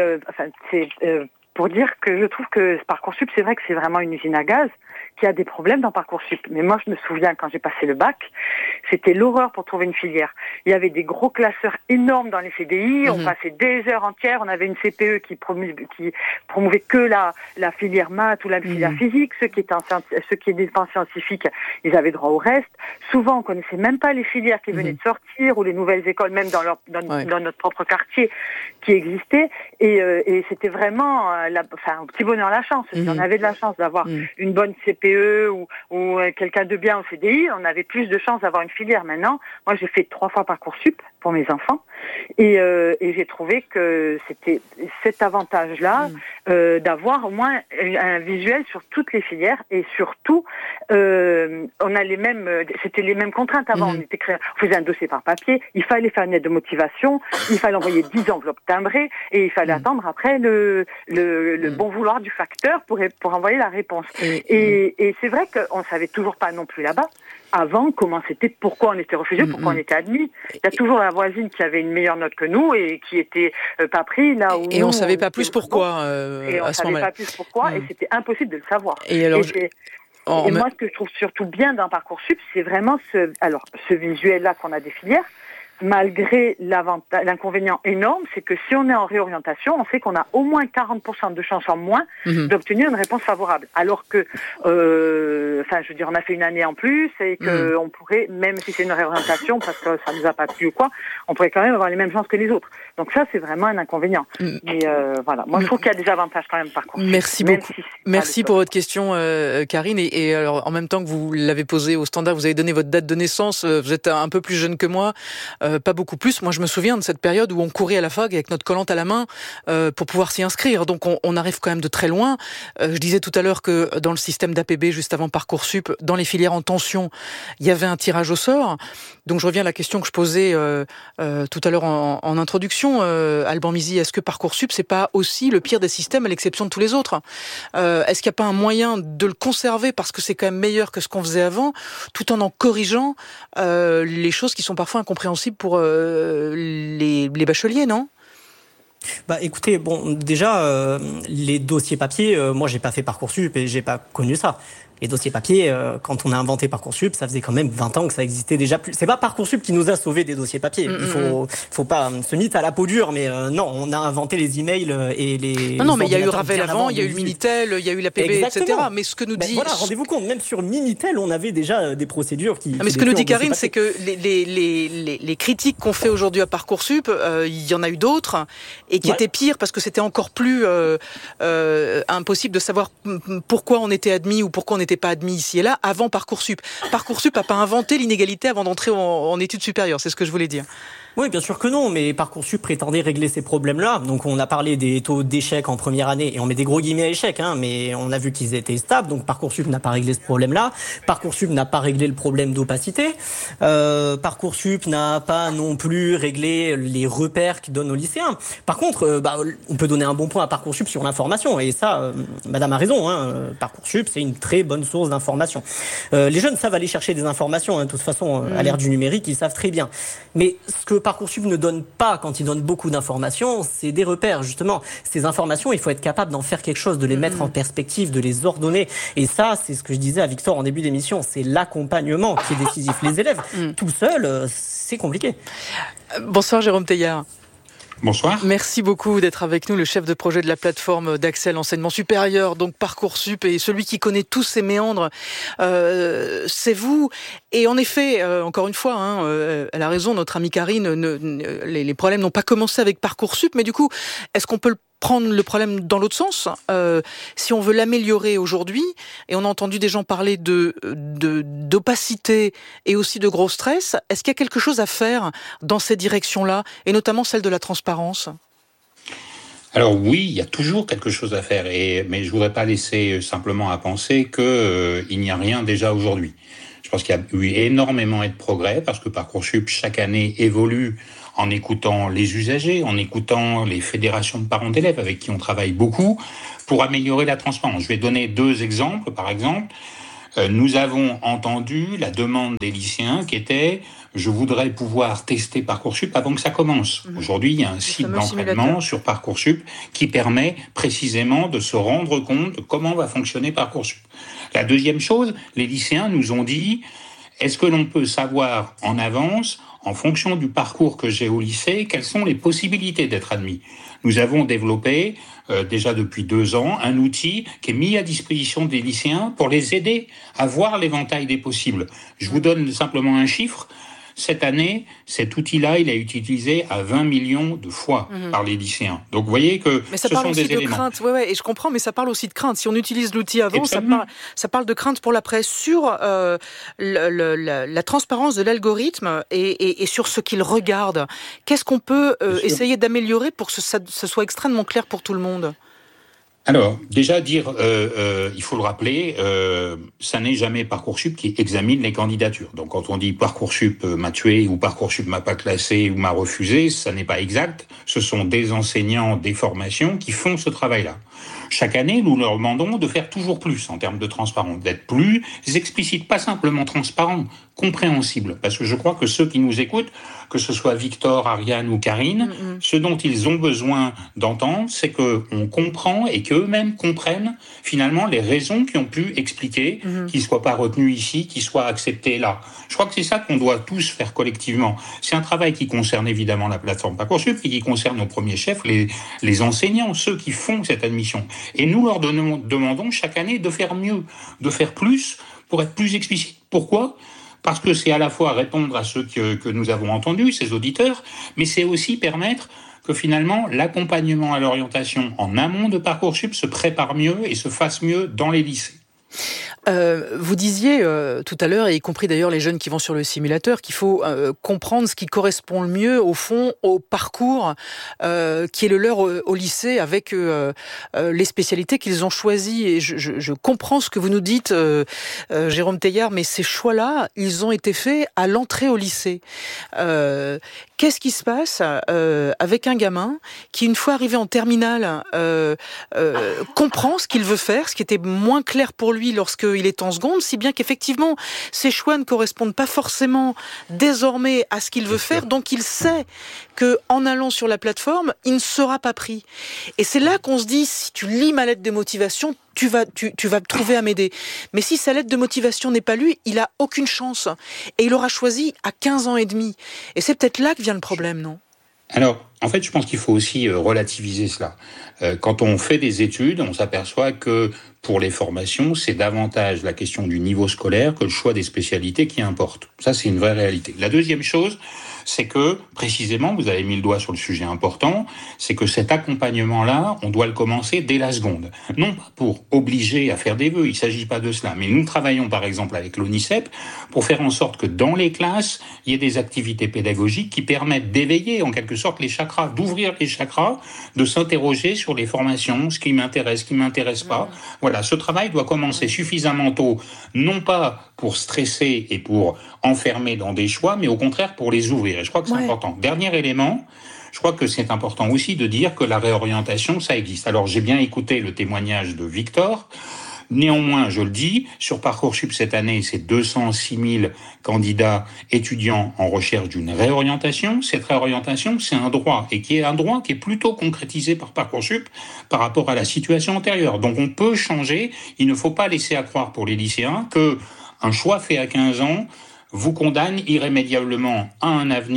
pour dire que je trouve que Parcoursup, c'est vrai que c'est vraiment une usine à gaz, qu'il y a des problèmes dans Parcoursup. Mais moi, je me souviens, quand j'ai passé le bac, c'était l'horreur pour trouver une filière. Il y avait des gros classeurs énormes dans les CDI, on passait des heures entières, on avait une CPE qui promouvait que la filière maths ou la filière physique, ceux qui étaient en scientifique, ils avaient droit au reste. Souvent, on connaissait même pas les filières qui venaient de sortir, ou les nouvelles écoles, même dans notre propre quartier, qui existaient. Et c'était vraiment un petit bonheur la chance. Si on avait de la chance d'avoir une bonne CPE ou quelqu'un de bien au CDI, on avait plus de chances d'avoir une filière. Maintenant, moi j'ai fait 3 fois Parcoursup pour mes enfants et j'ai trouvé que c'était cet avantage-là d'avoir au moins un visuel sur toutes les filières et surtout on a c'était les mêmes contraintes avant. On faisait un dossier par papier, il fallait faire une lettre de motivation, il fallait envoyer 10 enveloppes timbrées et il fallait attendre après le bon vouloir du facteur pour envoyer la réponse. Et c'est vrai qu'on ne savait toujours pas non plus là-bas, avant, comment c'était, pourquoi on était refusé, pourquoi on était admis. Il y a toujours la voisine qui avait une meilleure note que nous et qui était pas pris là où et on ne savait pas plus pourquoi et à ce moment-là. Et c'était impossible de le savoir. Et alors, moi, ce que je trouve surtout bien dans Parcoursup, c'est vraiment ce visuel-là qu'on a des filières. Malgré l'inconvénient énorme, c'est que si on est en réorientation, on sait qu'on a au moins 40% de chances en moins d'obtenir une réponse favorable. Alors que, on a fait une année en plus et que on pourrait, même si c'est une réorientation, parce que ça nous a pas plu ou quoi, on pourrait quand même avoir les mêmes chances que les autres. Donc ça, c'est vraiment un inconvénient. Mais voilà, moi je trouve qu'il y a des avantages quand même par contre. Merci beaucoup. Merci pour votre question, Karine. Et alors, en même temps que vous l'avez posée au standard, vous avez donné votre date de naissance. Vous êtes un peu plus jeune que moi. Pas beaucoup plus. Moi, je me souviens de cette période où on courait à la fac avec notre collante à la main pour pouvoir s'y inscrire. Donc, on arrive quand même de très loin. Je disais tout à l'heure que dans le système d'APB, juste avant Parcoursup, dans les filières en tension, il y avait un tirage au sort. Donc, je reviens à la question que je posais tout à l'heure en introduction. Alban Mizy, est-ce que Parcoursup, c'est pas aussi le pire des systèmes à l'exception de tous les autres ? Est-ce qu'il n'y a pas un moyen de le conserver parce que c'est quand même meilleur que ce qu'on faisait avant, tout en corrigeant les choses qui sont parfois incompréhensibles pour les bacheliers, non ? Écoutez, déjà, les dossiers papier, moi j'ai pas fait Parcoursup et j'ai pas connu ça. Les dossiers papier, quand on a inventé Parcoursup, ça faisait quand même 20 ans que ça existait déjà plus. C'est pas Parcoursup qui nous a sauvé des dossiers papier. Il faut pas se mythe à la peau dure, mais non, on a inventé les emails et les. Non, mais il y a eu Ravel avant, il y a eu le Minitel, il y a eu l'APB, etc. Mais ce que nous dit. Voilà, rendez-vous compte, même sur Minitel, on avait déjà des procédures qui. Mais ce que nous dit Karine, c'est que les critiques qu'on fait aujourd'hui à Parcoursup, il y en a eu d'autres et qui étaient pires parce que c'était encore plus impossible de savoir pourquoi on était admis ou pourquoi on n'était pas admis ici et là avant Parcoursup. Parcoursup n'a pas inventé l'inégalité avant d'entrer en études supérieures, c'est ce que je voulais dire. Oui, bien sûr que non, mais Parcoursup prétendait régler ces problèmes-là. Donc on a parlé des taux d'échec en première année, et on met des gros guillemets à échec, mais on a vu qu'ils étaient stables, donc Parcoursup n'a pas réglé ce problème-là. Parcoursup n'a pas réglé le problème d'opacité. Parcoursup n'a pas non plus réglé les repères qu'ils donnent aux lycéens. Par contre, on peut donner un bon point à Parcoursup sur l'information, et ça, madame a raison, Parcoursup, c'est une très bonne source d'information. Les jeunes savent aller chercher des informations, de toute façon, à l'ère du numérique, ils savent très bien. Mais ce que Parcoursup ne donne pas quand il donne beaucoup d'informations, c'est des repères, justement. Ces informations, il faut être capable d'en faire quelque chose, de les mettre en perspective, de les ordonner. Et ça, c'est ce que je disais à Victor en début d'émission, c'est l'accompagnement qui est décisif. Les élèves, tout seuls, c'est compliqué. Bonsoir Jérôme Teilhard. Bonsoir. Merci beaucoup d'être avec nous, le chef de projet de la plateforme d'accès à l'enseignement supérieur, donc Parcoursup, et celui qui connaît tous ces méandres, c'est vous. Et en effet, encore une fois, elle a raison, notre amie Karine, les problèmes n'ont pas commencé avec Parcoursup, mais du coup, est-ce qu'on peut prendre le problème dans l'autre sens, si on veut l'améliorer aujourd'hui, et on a entendu des gens parler d'opacité et aussi de gros stress, est-ce qu'il y a quelque chose à faire dans ces directions-là, et notamment celle de la transparence ? Alors oui, il y a toujours quelque chose à faire, mais je voudrais pas laisser simplement à penser qu'il n'y a rien déjà aujourd'hui. Je pense qu'il y a eu énormément de progrès, parce que Parcoursup, chaque année, évolue en écoutant les usagers, en écoutant les fédérations de parents d'élèves avec qui on travaille beaucoup pour améliorer la transparence. Je vais donner 2 exemples. Par exemple, nous avons entendu la demande des lycéens qui était « je voudrais pouvoir tester Parcoursup avant que ça commence ». Aujourd'hui, il y a un site d'entraînement sur Parcoursup qui permet précisément de se rendre compte de comment va fonctionner Parcoursup. La deuxième chose, les lycéens nous ont dit « est-ce que l'on peut savoir en avance, en fonction du parcours que j'ai au lycée, quelles sont les possibilités d'être admis ?» Nous avons développé, déjà depuis 2 ans, un outil qui est mis à disposition des lycéens pour les aider à voir l'éventail des possibles. Je vous donne simplement un chiffre. Cette année, cet outil-là, il a été utilisé à 20 millions de fois par les lycéens. Donc, vous voyez que ce sont des éléments. Crainte. Ouais, et je comprends, mais ça parle aussi de crainte. Si on utilise l'outil avant, ça parle de crainte pour l'après. Sur la transparence de l'algorithme et sur ce qu'il regarde, qu'est-ce qu'on peut essayer d'améliorer pour que ce soit extrêmement clair pour tout le monde ? Alors, déjà dire, il faut le rappeler, ça n'est jamais Parcoursup qui examine les candidatures. Donc, quand on dit Parcoursup m'a tué ou Parcoursup m'a pas classé ou m'a refusé, ça n'est pas exact. Ce sont des enseignants, des formations qui font ce travail-là. Chaque année, nous leur demandons de faire toujours plus en termes de transparence, d'être plus explicite, pas simplement transparent, compréhensible. Parce que je crois que ceux qui nous écoutent, que ce soit Victor, Ariane ou Karine, ce dont ils ont besoin d'entendre, c'est qu'on comprend et qu'eux-mêmes comprennent finalement les raisons qui ont pu expliquer qu'ils ne soient pas retenus ici, qu'ils soient acceptés là. Je crois que c'est ça qu'on doit tous faire collectivement. C'est un travail qui concerne évidemment la plateforme Parcoursup et qui concerne au premier chef les enseignants, ceux qui font cette admission. Et nous leur demandons chaque année de faire mieux, de faire plus pour être plus explicite. Pourquoi ? Parce que c'est à la fois répondre à ceux que nous avons entendus, ces auditeurs, mais c'est aussi permettre que finalement l'accompagnement à l'orientation en amont de Parcoursup se prépare mieux et se fasse mieux dans les lycées. Vous disiez tout à l'heure, et y compris d'ailleurs les jeunes qui vont sur le simulateur, qu'il faut comprendre ce qui correspond le mieux au fond au parcours qui est le leur au lycée avec les spécialités qu'ils ont choisies. Et je comprends ce que vous nous dites, Jérôme Teilhard, mais ces choix-là, ils ont été faits à l'entrée au lycée. Qu'est-ce qui se passe avec un gamin qui, une fois arrivé en terminale, comprend ce qu'il veut faire, ce qui était moins clair pour lui lorsqu'il est en seconde, si bien qu'effectivement, ses choix ne correspondent pas forcément désormais à ce qu'il veut faire, donc il sait qu'en allant sur la plateforme, il ne sera pas pris. Et c'est là qu'on se dit, si tu lis ma lettre de motivation, tu vas te trouver à m'aider. Mais si sa lettre de motivation n'est pas lue, il a aucune chance. Et il aura choisi à 15 ans et demi. Et c'est peut-être là que vient le problème, non ? Alors, en fait, je pense qu'il faut aussi relativiser cela. Quand on fait des études, on s'aperçoit que pour les formations, c'est davantage la question du niveau scolaire que le choix des spécialités qui importe. Ça, c'est une vraie réalité. La deuxième chose, c'est que, précisément, vous avez mis le doigt sur le sujet important, c'est que cet accompagnement-là, on doit le commencer dès la seconde. Non pas pour obliger à faire des vœux, il ne s'agit pas de cela, mais nous travaillons par exemple avec l'ONICEP pour faire en sorte que dans les classes, il y ait des activités pédagogiques qui permettent d'éveiller en quelque sorte les chakras, d'ouvrir les chakras, de s'interroger sur les formations, ce qui m'intéresse, ce qui m'intéresse pas. Voilà, ce travail doit commencer suffisamment tôt, non pas pour stresser et pour enfermer dans des choix, mais au contraire pour les ouvrir. Et je crois que c'est important. Dernier élément, je crois que c'est important aussi de dire que la réorientation, ça existe. Alors, j'ai bien écouté le témoignage de Victor. Néanmoins, je le dis, sur Parcoursup cette année, c'est 206 000 candidats étudiants en recherche d'une réorientation. Cette réorientation, c'est un droit, et qui est un droit qui est plutôt concrétisé par Parcoursup par rapport à la situation antérieure. Donc on peut changer, il ne faut pas laisser à croire pour les lycéens que un choix fait à 15 ans vous condamne irrémédiablement à un avenir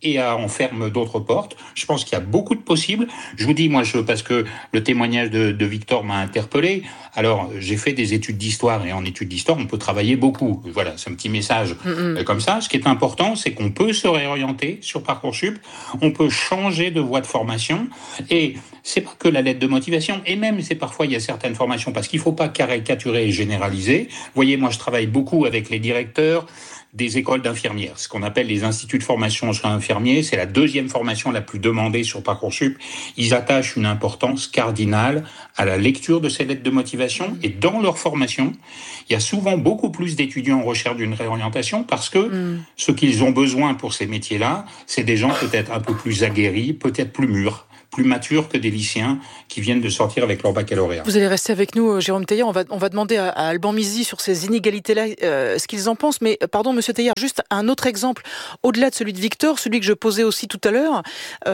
et en ferme d'autres portes. Je pense qu'il y a beaucoup de possibles. Je vous dis, parce que le témoignage de Victor m'a interpellé. Alors, j'ai fait des études d'histoire, et en études d'histoire, on peut travailler beaucoup. Voilà, c'est un petit message comme ça. Ce qui est important, c'est qu'on peut se réorienter sur Parcoursup, on peut changer de voie de formation, et c'est pas que la lettre de motivation, et même, parfois, il y a certaines formations, parce qu'il faut pas caricaturer et généraliser. Vous voyez, moi, je travaille beaucoup avec les directeurs des écoles d'infirmières, ce qu'on appelle les instituts de formation aux soins infirmiers. C'est la deuxième formation la plus demandée sur Parcoursup. Ils attachent une importance cardinale à la lecture de ces lettres de motivation, et dans leur formation, il y a souvent beaucoup plus d'étudiants en recherche d'une réorientation, parce que ce qu'ils ont besoin pour ces métiers-là, c'est des gens peut-être un peu plus aguerris, peut-être plus mûrs, plus matures que des lycéens qui viennent de sortir avec leur baccalauréat. Vous allez rester avec nous, Jérôme Teilhard. On va demander à Alban Mizi sur ces inégalités-là ce qu'ils en pensent. Mais pardon, Monsieur Teilhard, juste un autre exemple, au-delà de celui de Victor, celui que je posais aussi tout à l'heure,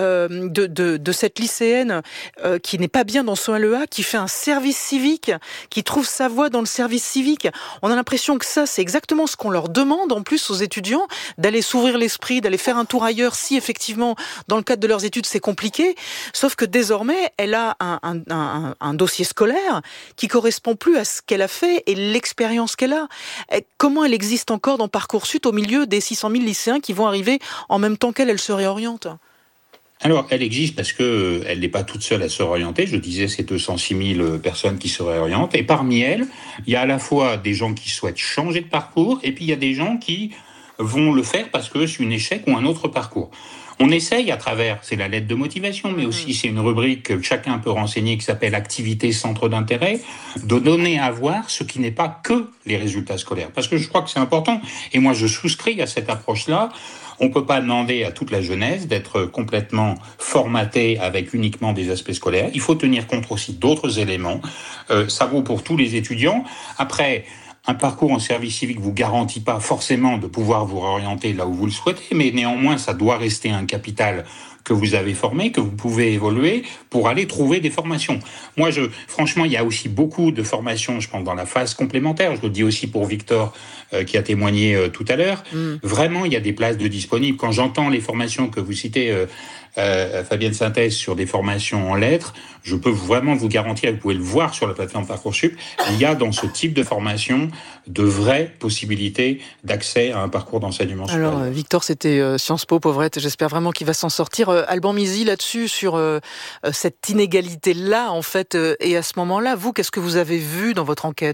de cette lycéenne qui n'est pas bien dans son LEA, qui fait un service civique, qui trouve sa voie dans le service civique. On a l'impression que ça, c'est exactement ce qu'on leur demande, en plus, aux étudiants, d'aller s'ouvrir l'esprit, d'aller faire un tour ailleurs, si effectivement, dans le cadre de leurs études, c'est compliqué. Sauf que désormais, elle a un dossier scolaire qui correspond plus à ce qu'elle a fait et l'expérience qu'elle a. Comment elle existe encore dans Parcoursup au milieu des 600 000 lycéens qui vont arriver en même temps qu'elle se réoriente ? Alors, elle existe parce que elle n'est pas toute seule à se réorienter. Je disais, c'est 206 000 personnes qui se réorientent. Et parmi elles, il y a à la fois des gens qui souhaitent changer de parcours, et puis il y a des gens qui vont le faire parce que c'est un échec ou un autre parcours. On essaye à travers, c'est la lettre de motivation, mais aussi c'est une rubrique que chacun peut renseigner qui s'appelle activité centre d'intérêt, de donner à voir ce qui n'est pas que les résultats scolaires. Parce que je crois que c'est important, et moi je souscris à cette approche-là. On ne peut pas demander à toute la jeunesse d'être complètement formatée avec uniquement des aspects scolaires. Il faut tenir compte aussi d'autres éléments. Ça vaut pour tous les étudiants. Après, un parcours en service civique vous garantit pas forcément de pouvoir vous réorienter là où vous le souhaitez, mais néanmoins, ça doit rester un capital que vous avez formé, que vous pouvez évoluer pour aller trouver des formations. Moi, franchement, il y a aussi beaucoup de formations, je pense, dans la phase complémentaire. Je le dis aussi pour Victor, qui a témoigné tout à l'heure. Vraiment, il y a des places de disponibles. Quand j'entends les formations que vous citez, Fabienne Synthèse, sur des formations en lettres, je peux vraiment vous garantir, vous pouvez le voir sur la plateforme Parcoursup, il y a dans ce type de formation de vraies possibilités d'accès à un parcours d'enseignement supérieur. Alors, Victor, c'était Sciences Po, pauvrette. J'espère vraiment qu'il va s'en sortir. Alban Mizi, là-dessus, sur cette inégalité-là, en fait, et à ce moment-là, vous, qu'est-ce que vous avez vu dans votre enquête ?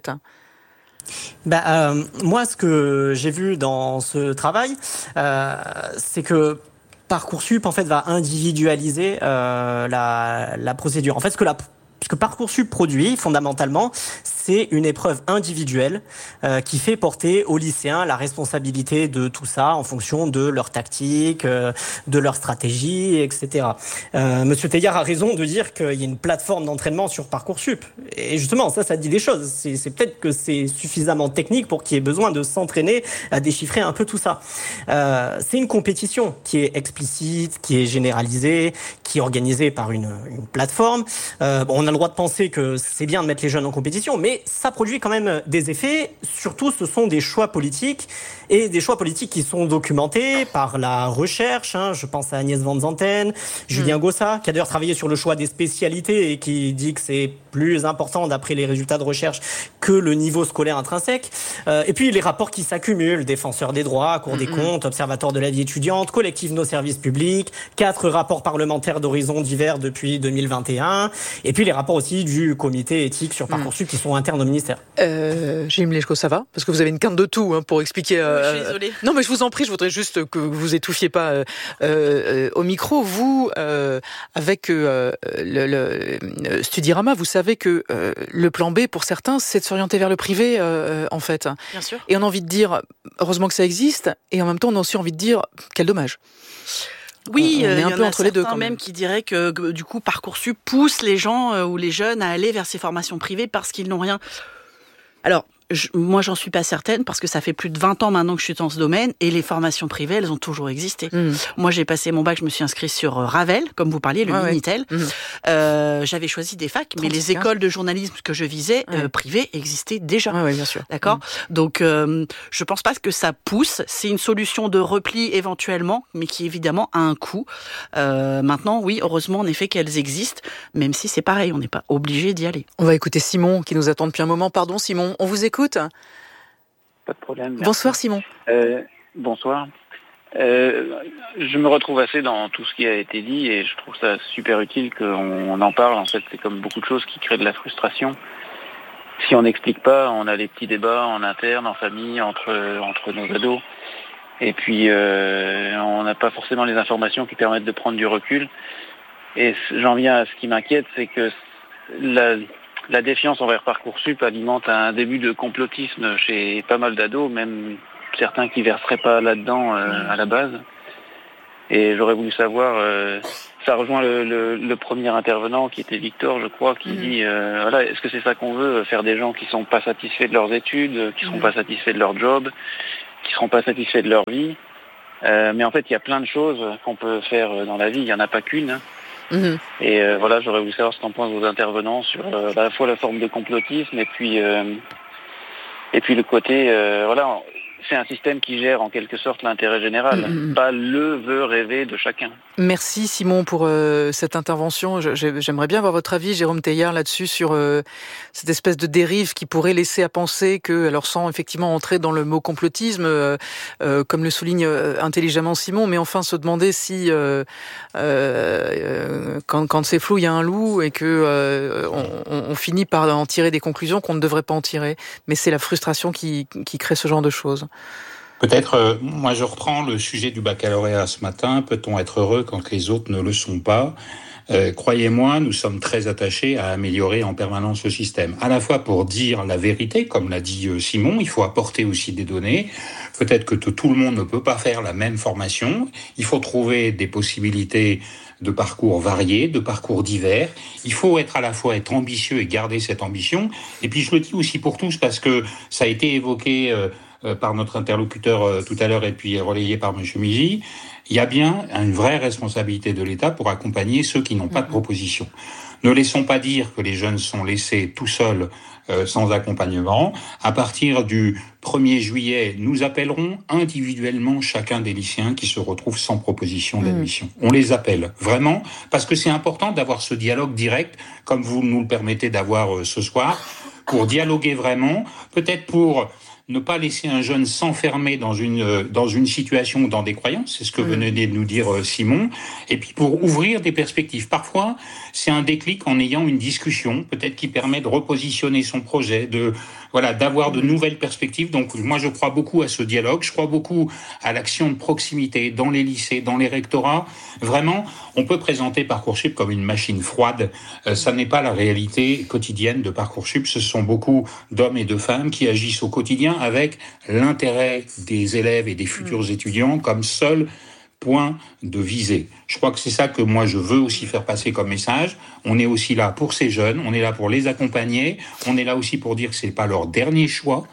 Moi, ce que j'ai vu dans ce travail, c'est que Parcoursup, en fait, va individualiser la procédure. En fait, ce que Parcoursup produit, fondamentalement, c'est une épreuve individuelle qui fait porter aux lycéens la responsabilité de tout ça en fonction de leur tactique, de leur stratégie, etc. Monsieur Teilhard a raison de dire qu'il y a une plateforme d'entraînement sur Parcoursup. Et justement, ça dit des choses. C'est peut-être que c'est suffisamment technique pour qu'il y ait besoin de s'entraîner à déchiffrer un peu tout ça. C'est une compétition qui est explicite, qui est généralisée, qui est organisée par une plateforme. On a le droit de penser que c'est bien de mettre les jeunes en compétition, mais ça produit quand même des effets. Surtout, ce sont des choix politiques, et des choix politiques qui sont documentés par la recherche. Je pense à Agnès Van Zanten, Julien Gossa, qui a d'ailleurs travaillé sur le choix des spécialités et qui dit que c'est plus important d'après les résultats de recherche que le niveau scolaire intrinsèque. Et puis les rapports qui s'accumulent, Défenseur des droits, Cour des comptes, Observatoire de la vie étudiante, Collectif Nos services publics, 4 rapports parlementaires d'horizons divers depuis 2021, et puis les rapports aussi du comité éthique sur Parcoursup qui sont internes au ministère. Gilles Mlechko, ça va ? Parce que vous avez une quinte de tout pour expliquer... Je suis désolée. Non, mais je vous en prie, je voudrais juste que vous étouffiez pas au micro. Vous, avec le Studirama, vous savez que le plan B, pour certains, c'est de s'orienter vers le privé, en fait. Bien sûr. Et on a envie de dire, heureusement que ça existe, et en même temps, on a aussi envie de dire, quel dommage. Oui, on est un peu entre les deux quand même qui diraient que du coup Parcoursup pousse les gens ou les jeunes à aller vers ces formations privées parce qu'ils n'ont rien. Alors, Moi, j'en suis pas certaine parce que ça fait plus de 20 ans maintenant que je suis dans ce domaine et les formations privées, elles ont toujours existé. Moi, j'ai passé mon bac, je me suis inscrite sur Ravel, comme vous parliez, le Minitel. J'avais choisi des facs, mais les écoles de journalisme que je visais, privées, existaient déjà. Oui, bien sûr. D'accord. Donc, je pense pas que ça pousse. C'est une solution de repli éventuellement, mais qui évidemment a un coût. Maintenant, oui, heureusement, en effet, qu'elles existent, même si c'est pareil, on n'est pas obligé d'y aller. On va écouter Simon qui nous attend depuis un moment. Pardon, Simon, on vous écoute. Pas de problème. Merci. Bonsoir Simon. Bonsoir. Je me retrouve assez dans tout ce qui a été dit et je trouve ça super utile qu'on en parle. En fait, c'est comme beaucoup de choses qui créent de la frustration. Si on n'explique pas, on a les petits débats en interne, en famille, entre nos ados. Et puis, on n'a pas forcément les informations qui permettent de prendre du recul. Et j'en viens à ce qui m'inquiète, c'est que la défiance envers Parcoursup alimente un début de complotisme chez pas mal d'ados, même certains qui verseraient pas là-dedans à la base. Et j'aurais voulu savoir, ça rejoint le premier intervenant qui était Victor, je crois, qui dit voilà, est-ce que c'est ça qu'on veut, faire des gens qui sont pas satisfaits de leurs études, qui seront pas satisfaits de leur job, qui seront pas satisfaits de leur vie. Mais en fait, il y a plein de choses qu'on peut faire dans la vie, il y en a pas qu'une. Hein. Et voilà, j'aurais voulu savoir ce qu'en pensent vos intervenants sur à la fois la forme de complotisme et puis le côté voilà, c'est un système qui gère en quelque sorte l'intérêt général, pas le vœu rêvé de chacun. Merci Simon pour cette intervention. J'aimerais bien avoir votre avis, Jérôme Teilhard, là-dessus, sur cette espèce de dérive qui pourrait laisser à penser que, alors sans effectivement entrer dans le mot complotisme, comme le souligne intelligemment Simon, mais enfin se demander si quand c'est flou, il y a un loup et que on finit par en tirer des conclusions qu'on ne devrait pas en tirer. Mais c'est la frustration qui crée ce genre de choses. Peut-être, moi je reprends le sujet du baccalauréat ce matin. Peut-on être heureux quand les autres ne le sont pas ? Croyez-moi, nous sommes très attachés à améliorer en permanence le système. À la fois pour dire la vérité, comme l'a dit Simon, il faut apporter aussi des données. Peut-être que tout le monde ne peut pas faire la même formation. Il faut trouver des possibilités de parcours variés, de parcours divers. Il faut être ambitieux et garder cette ambition. Et puis je le dis aussi pour tous parce que ça a été évoqué par notre interlocuteur tout à l'heure et puis relayé par M. Migy, il y a bien une vraie responsabilité de l'État pour accompagner ceux qui n'ont pas de proposition. Ne laissons pas dire que les jeunes sont laissés tout seuls, sans accompagnement. À partir du 1er juillet, nous appellerons individuellement chacun des lycéens qui se retrouvent sans proposition d'admission. On les appelle, vraiment, parce que c'est important d'avoir ce dialogue direct, comme vous nous le permettez d'avoir ce soir, pour dialoguer vraiment, peut-être pour ne pas laisser un jeune s'enfermer dans une situation ou dans des croyances, c'est ce que venait de nous dire Simon, et puis pour ouvrir des perspectives. Parfois, c'est un déclic en ayant une discussion, peut-être qui permet de repositionner son projet, d'avoir de nouvelles perspectives. Donc moi, je crois beaucoup à ce dialogue, je crois beaucoup à l'action de proximité dans les lycées, dans les rectorats. Vraiment, on peut présenter Parcoursup comme une machine froide. Ça n'est pas la réalité quotidienne de Parcoursup. Ce sont beaucoup d'hommes et de femmes qui agissent au quotidien avec l'intérêt des élèves et des futurs étudiants comme seul point de visée. Je crois que c'est ça que moi je veux aussi faire passer comme message. On est aussi là pour ces jeunes, on est là pour les accompagner, on est là aussi pour dire que c'est pas leur dernier choix.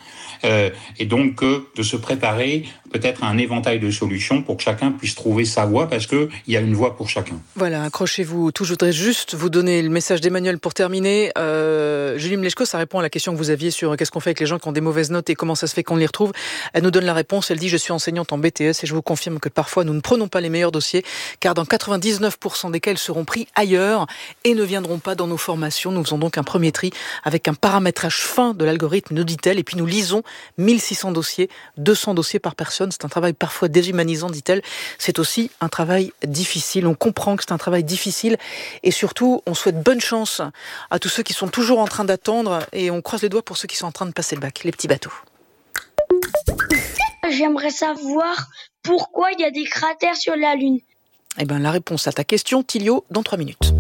Et donc de se préparer peut-être à un éventail de solutions pour que chacun puisse trouver sa voie, parce qu'il y a une voie pour chacun. Voilà, accrochez-vous. Je voudrais juste vous donner le message d'Emmanuel pour terminer. Julie Mleczko, ça répond à la question que vous aviez sur qu'est-ce qu'on fait avec les gens qui ont des mauvaises notes et comment ça se fait qu'on les retrouve. Elle nous donne la réponse, elle dit « Je suis enseignante en BTS et je vous confirme que parfois nous ne prenons pas les meilleurs dossiers, car dans 99% des cas, ils seront pris ailleurs et ne viendront pas dans nos formations. Nous faisons donc un premier tri avec un paramétrage fin de l'algorithme, nous dit-elle, et puis nous lisons 1600 dossiers, 200 dossiers par personne. C'est un travail parfois déshumanisant, dit-elle. C'est aussi un travail difficile. On comprend que c'est un travail difficile et surtout, on souhaite bonne chance à tous ceux qui sont toujours en train d'attendre et on croise les doigts pour ceux qui sont en train de passer le bac, les petits bateaux. J'aimerais savoir pourquoi il y a des cratères sur la Lune. Eh bien, la réponse à ta question, Tilio, dans 3 minutes.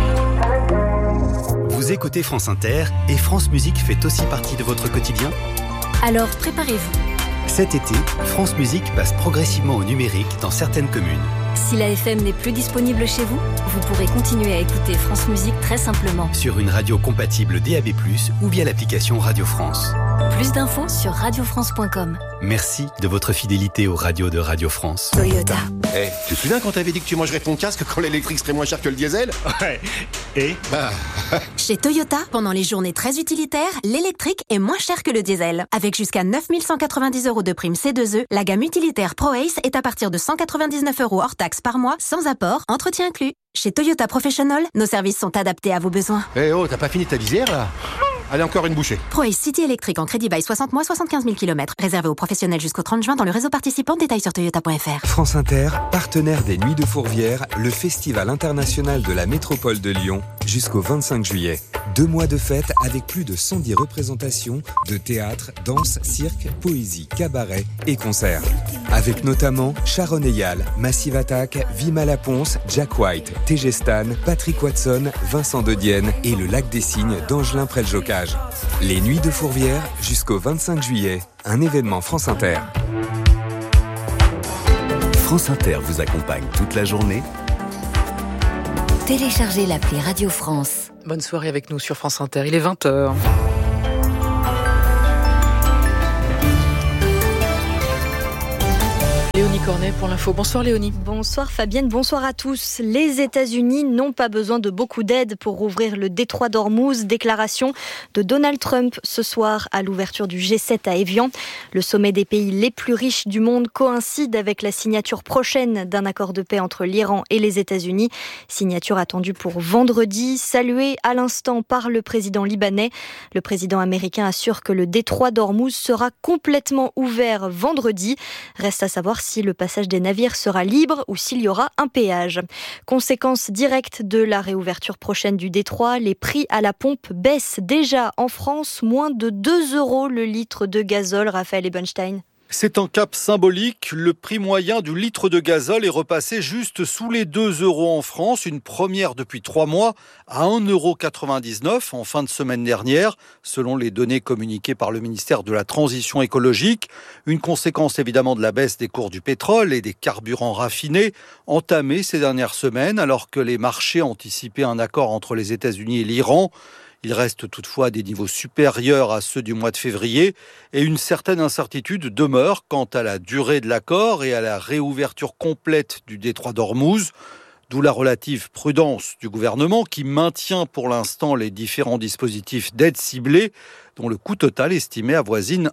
Vous écoutez France Inter et France Musique fait aussi partie de votre quotidien ? Alors préparez-vous. Cet été, France Musique passe progressivement au numérique dans certaines communes. Si la FM n'est plus disponible chez vous, vous pourrez continuer à écouter France Musique très simplement. Sur une radio compatible DAB+, ou via l'application Radio France. Plus d'infos sur radiofrance.com. Merci de votre fidélité aux radios de Radio France. Toyota. Tu te souviens quand t'avais dit que tu mangerais ton casque quand l'électrique serait moins cher que le diesel ? Ouais. Et Chez Toyota, pendant les journées très utilitaires, l'électrique est moins cher que le diesel. Avec jusqu'à 9 190 € de prime C2E, la gamme utilitaire ProAce est à partir de 199 € hors taxe par mois, sans apport, entretien inclus. Chez Toyota Professional, nos services sont adaptés à vos besoins. T'as pas fini ta visière là ? Allez, encore une bouchée. ProAce City électrique en crédit bail 60 mois, 75 000 km. Réservé aux professionnels jusqu'au 30 juin dans le réseau participant. Détails sur toyota.fr. France Inter, partenaire des Nuits de Fourvière, le festival international de la métropole de Lyon, jusqu'au 25 juillet. 2 mois de fête avec plus de 110 représentations de théâtre, danse, cirque, poésie, cabaret et concerts. Avec notamment Sharon Eyal, Massive Attack, Vima Laponce, Jack White, TG Stan, Patrick Watson, Vincent De Dienne et le Lac des Cygnes d'Angelin Près-le-Jocage. Les Nuits de Fourvière jusqu'au 25 juillet, un événement France Inter. France Inter vous accompagne toute la journée. Téléchargez l'appli Radio France. Bonne soirée avec nous sur France Inter, il est 20h. Léonie Cornet pour l'info. Bonsoir Léonie. Bonsoir Fabienne, bonsoir à tous. Les États-Unis n'ont pas besoin de beaucoup d'aide pour rouvrir le détroit d'Ormuz. Déclaration de Donald Trump ce soir à l'ouverture du G7 à Évian. Le sommet des pays les plus riches du monde coïncide avec la signature prochaine d'un accord de paix entre l'Iran et les États-Unis. Signature attendue pour vendredi, saluée à l'instant par le président libanais. Le président américain assure que le détroit d'Ormuz sera complètement ouvert vendredi. Reste à savoir si le passage des navires sera libre ou s'il y aura un péage. Conséquence directe de la réouverture prochaine du détroit, les prix à la pompe baissent déjà en France, moins de 2 € le litre de gazole. Raphaël Ebenstein. C'est un cap symbolique. Le prix moyen du litre de gazole est repassé juste sous les 2 € en France, une première depuis 3 mois, à 1,99 € en fin de semaine dernière, selon les données communiquées par le ministère de la Transition écologique. Une conséquence évidemment de la baisse des cours du pétrole et des carburants raffinés, entamée ces dernières semaines, alors que les marchés anticipaient un accord entre les États-Unis et l'Iran. Il reste toutefois à des niveaux supérieurs à ceux du mois de février et une certaine incertitude demeure quant à la durée de l'accord et à la réouverture complète du détroit d'Ormuz. D'où la relative prudence du gouvernement qui maintient pour l'instant les différents dispositifs d'aide ciblée dont le coût total estimé avoisine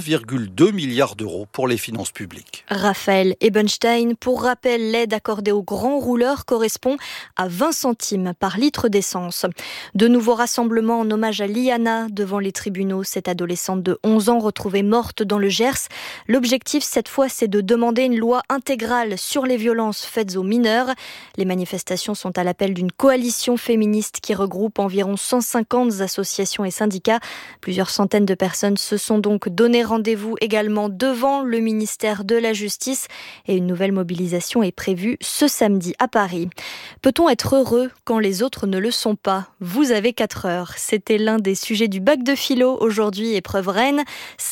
1,2 milliard d'euros pour les finances publiques. Raphaël Ebenstein, pour rappel, l'aide accordée aux grands rouleurs correspond à 20 centimes par litre d'essence. De nouveaux rassemblements en hommage à Liana devant les tribunaux, cette adolescente de 11 ans retrouvée morte dans le Gers. L'objectif cette fois, c'est de demander une loi intégrale sur les violences faites aux mineurs. Les manifestations sont à l'appel d'une coalition féministe qui regroupe environ 150 associations et syndicats. Plusieurs centaines de personnes se sont donc donné rendez-vous également devant le ministère de la Justice et une nouvelle mobilisation est prévue ce samedi à Paris. Peut-on être heureux quand les autres ne le sont pas ? Vous avez 4 heures. C'était l'un des sujets du bac de philo aujourd'hui, épreuve Rennes.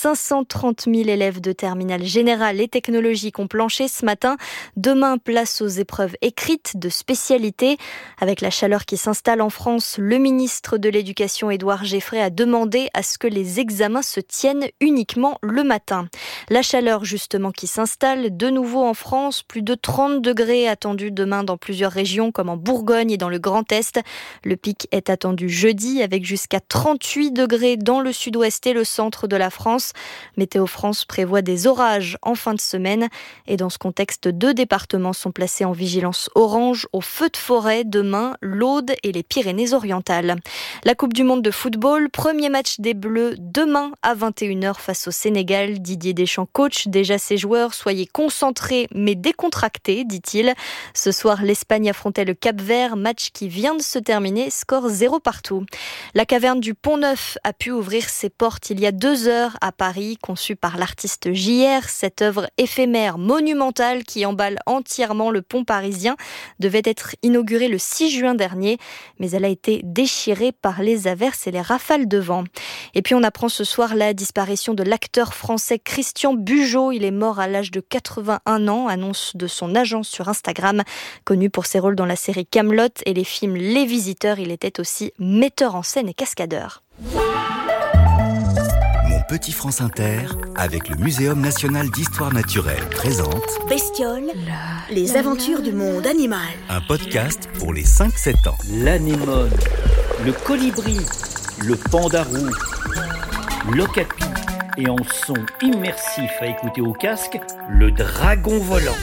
530 000 élèves de terminale générale et technologique ont planché ce matin. Demain, place aux épreuves écrites de spécialité. Avec la chaleur qui s'installe en France, le ministre de l'Éducation, Édouard Geffray, a demandé à ce que les examens se tiennent uniquement le matin. La chaleur justement qui s'installe de nouveau en France, plus de 30 degrés attendus demain dans plusieurs régions comme en Bourgogne et dans le Grand Est. Le pic est attendu jeudi avec jusqu'à 38 degrés dans le sud-ouest et le centre de la France. Météo France prévoit des orages en fin de semaine et dans ce contexte, 2 départements sont placés en vigilance orange au feu de forêt demain, l'Aude et les Pyrénées-Orientales. La Coupe du Monde de football, premier match des Bleus demain à 21h face au Sénégal. Didier Deschamps, coach déjà ses joueurs. Soyez concentrés mais décontractés, dit-il. Ce soir, l'Espagne affrontait le Cap-Vert, match qui vient de se terminer, score 0 partout. La caverne du Pont-Neuf a pu ouvrir ses portes il y a 2 heures à Paris, conçue par l'artiste JR. Cette œuvre éphémère monumentale qui emballe entièrement le pont parisien devait être inaugurée le 6 juin dernier, mais elle a été déchirée par les averses et les rafales de vent. Et puis on apprend ce soir la disparition de l'acteur français Christian Bugeaud. Il est mort à l'âge de 81 ans, annonce de son agent sur Instagram. Connu pour ses rôles dans la série Kaamelott et les films Les Visiteurs, il était aussi metteur en scène et cascadeur. Petit France Inter, avec le Muséum national d'histoire naturelle, présente Bestioles, les aventures du monde animal. un podcast pour les 5-7 ans. L'anémone, le colibri, le pandarou, l'okapi et en son immersif à écouter au casque, le dragon volant.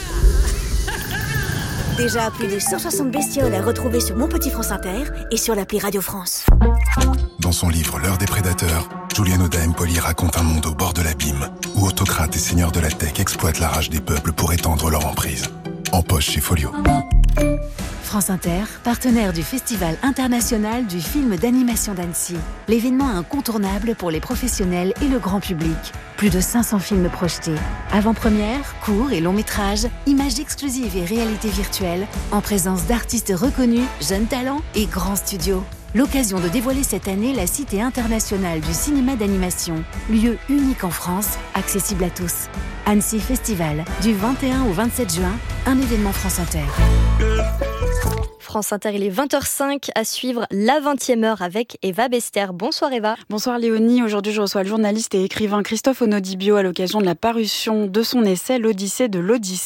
Déjà plus de 160 bestioles à retrouver sur Mon Petit France Inter et sur l'appli Radio France. Dans son livre L'heure des prédateurs, Julian Oda Empoli raconte un monde au bord de l'abîme, où autocrates et seigneurs de la tech exploitent la rage des peuples pour étendre leur emprise. En poche chez Folio. France Inter, partenaire du Festival international du film d'animation d'Annecy. L'événement incontournable pour les professionnels et le grand public. Plus de 500 films projetés. Avant-première, courts et longs métrages, images exclusives et réalité virtuelle, en présence d'artistes reconnus, jeunes talents et grands studios. L'occasion de dévoiler cette année la Cité internationale du cinéma d'animation, lieu unique en France, accessible à tous. Annecy Festival, du 21 au 27 juin, un événement France Inter. France Inter, il est 20h05 à suivre la 20e heure avec Eva Bester. Bonsoir Eva. Bonsoir Léonie. Aujourd'hui, je reçois le journaliste et écrivain Christophe Onodibio à l'occasion de la parution de son essai L'Odyssée de l'Odyssée.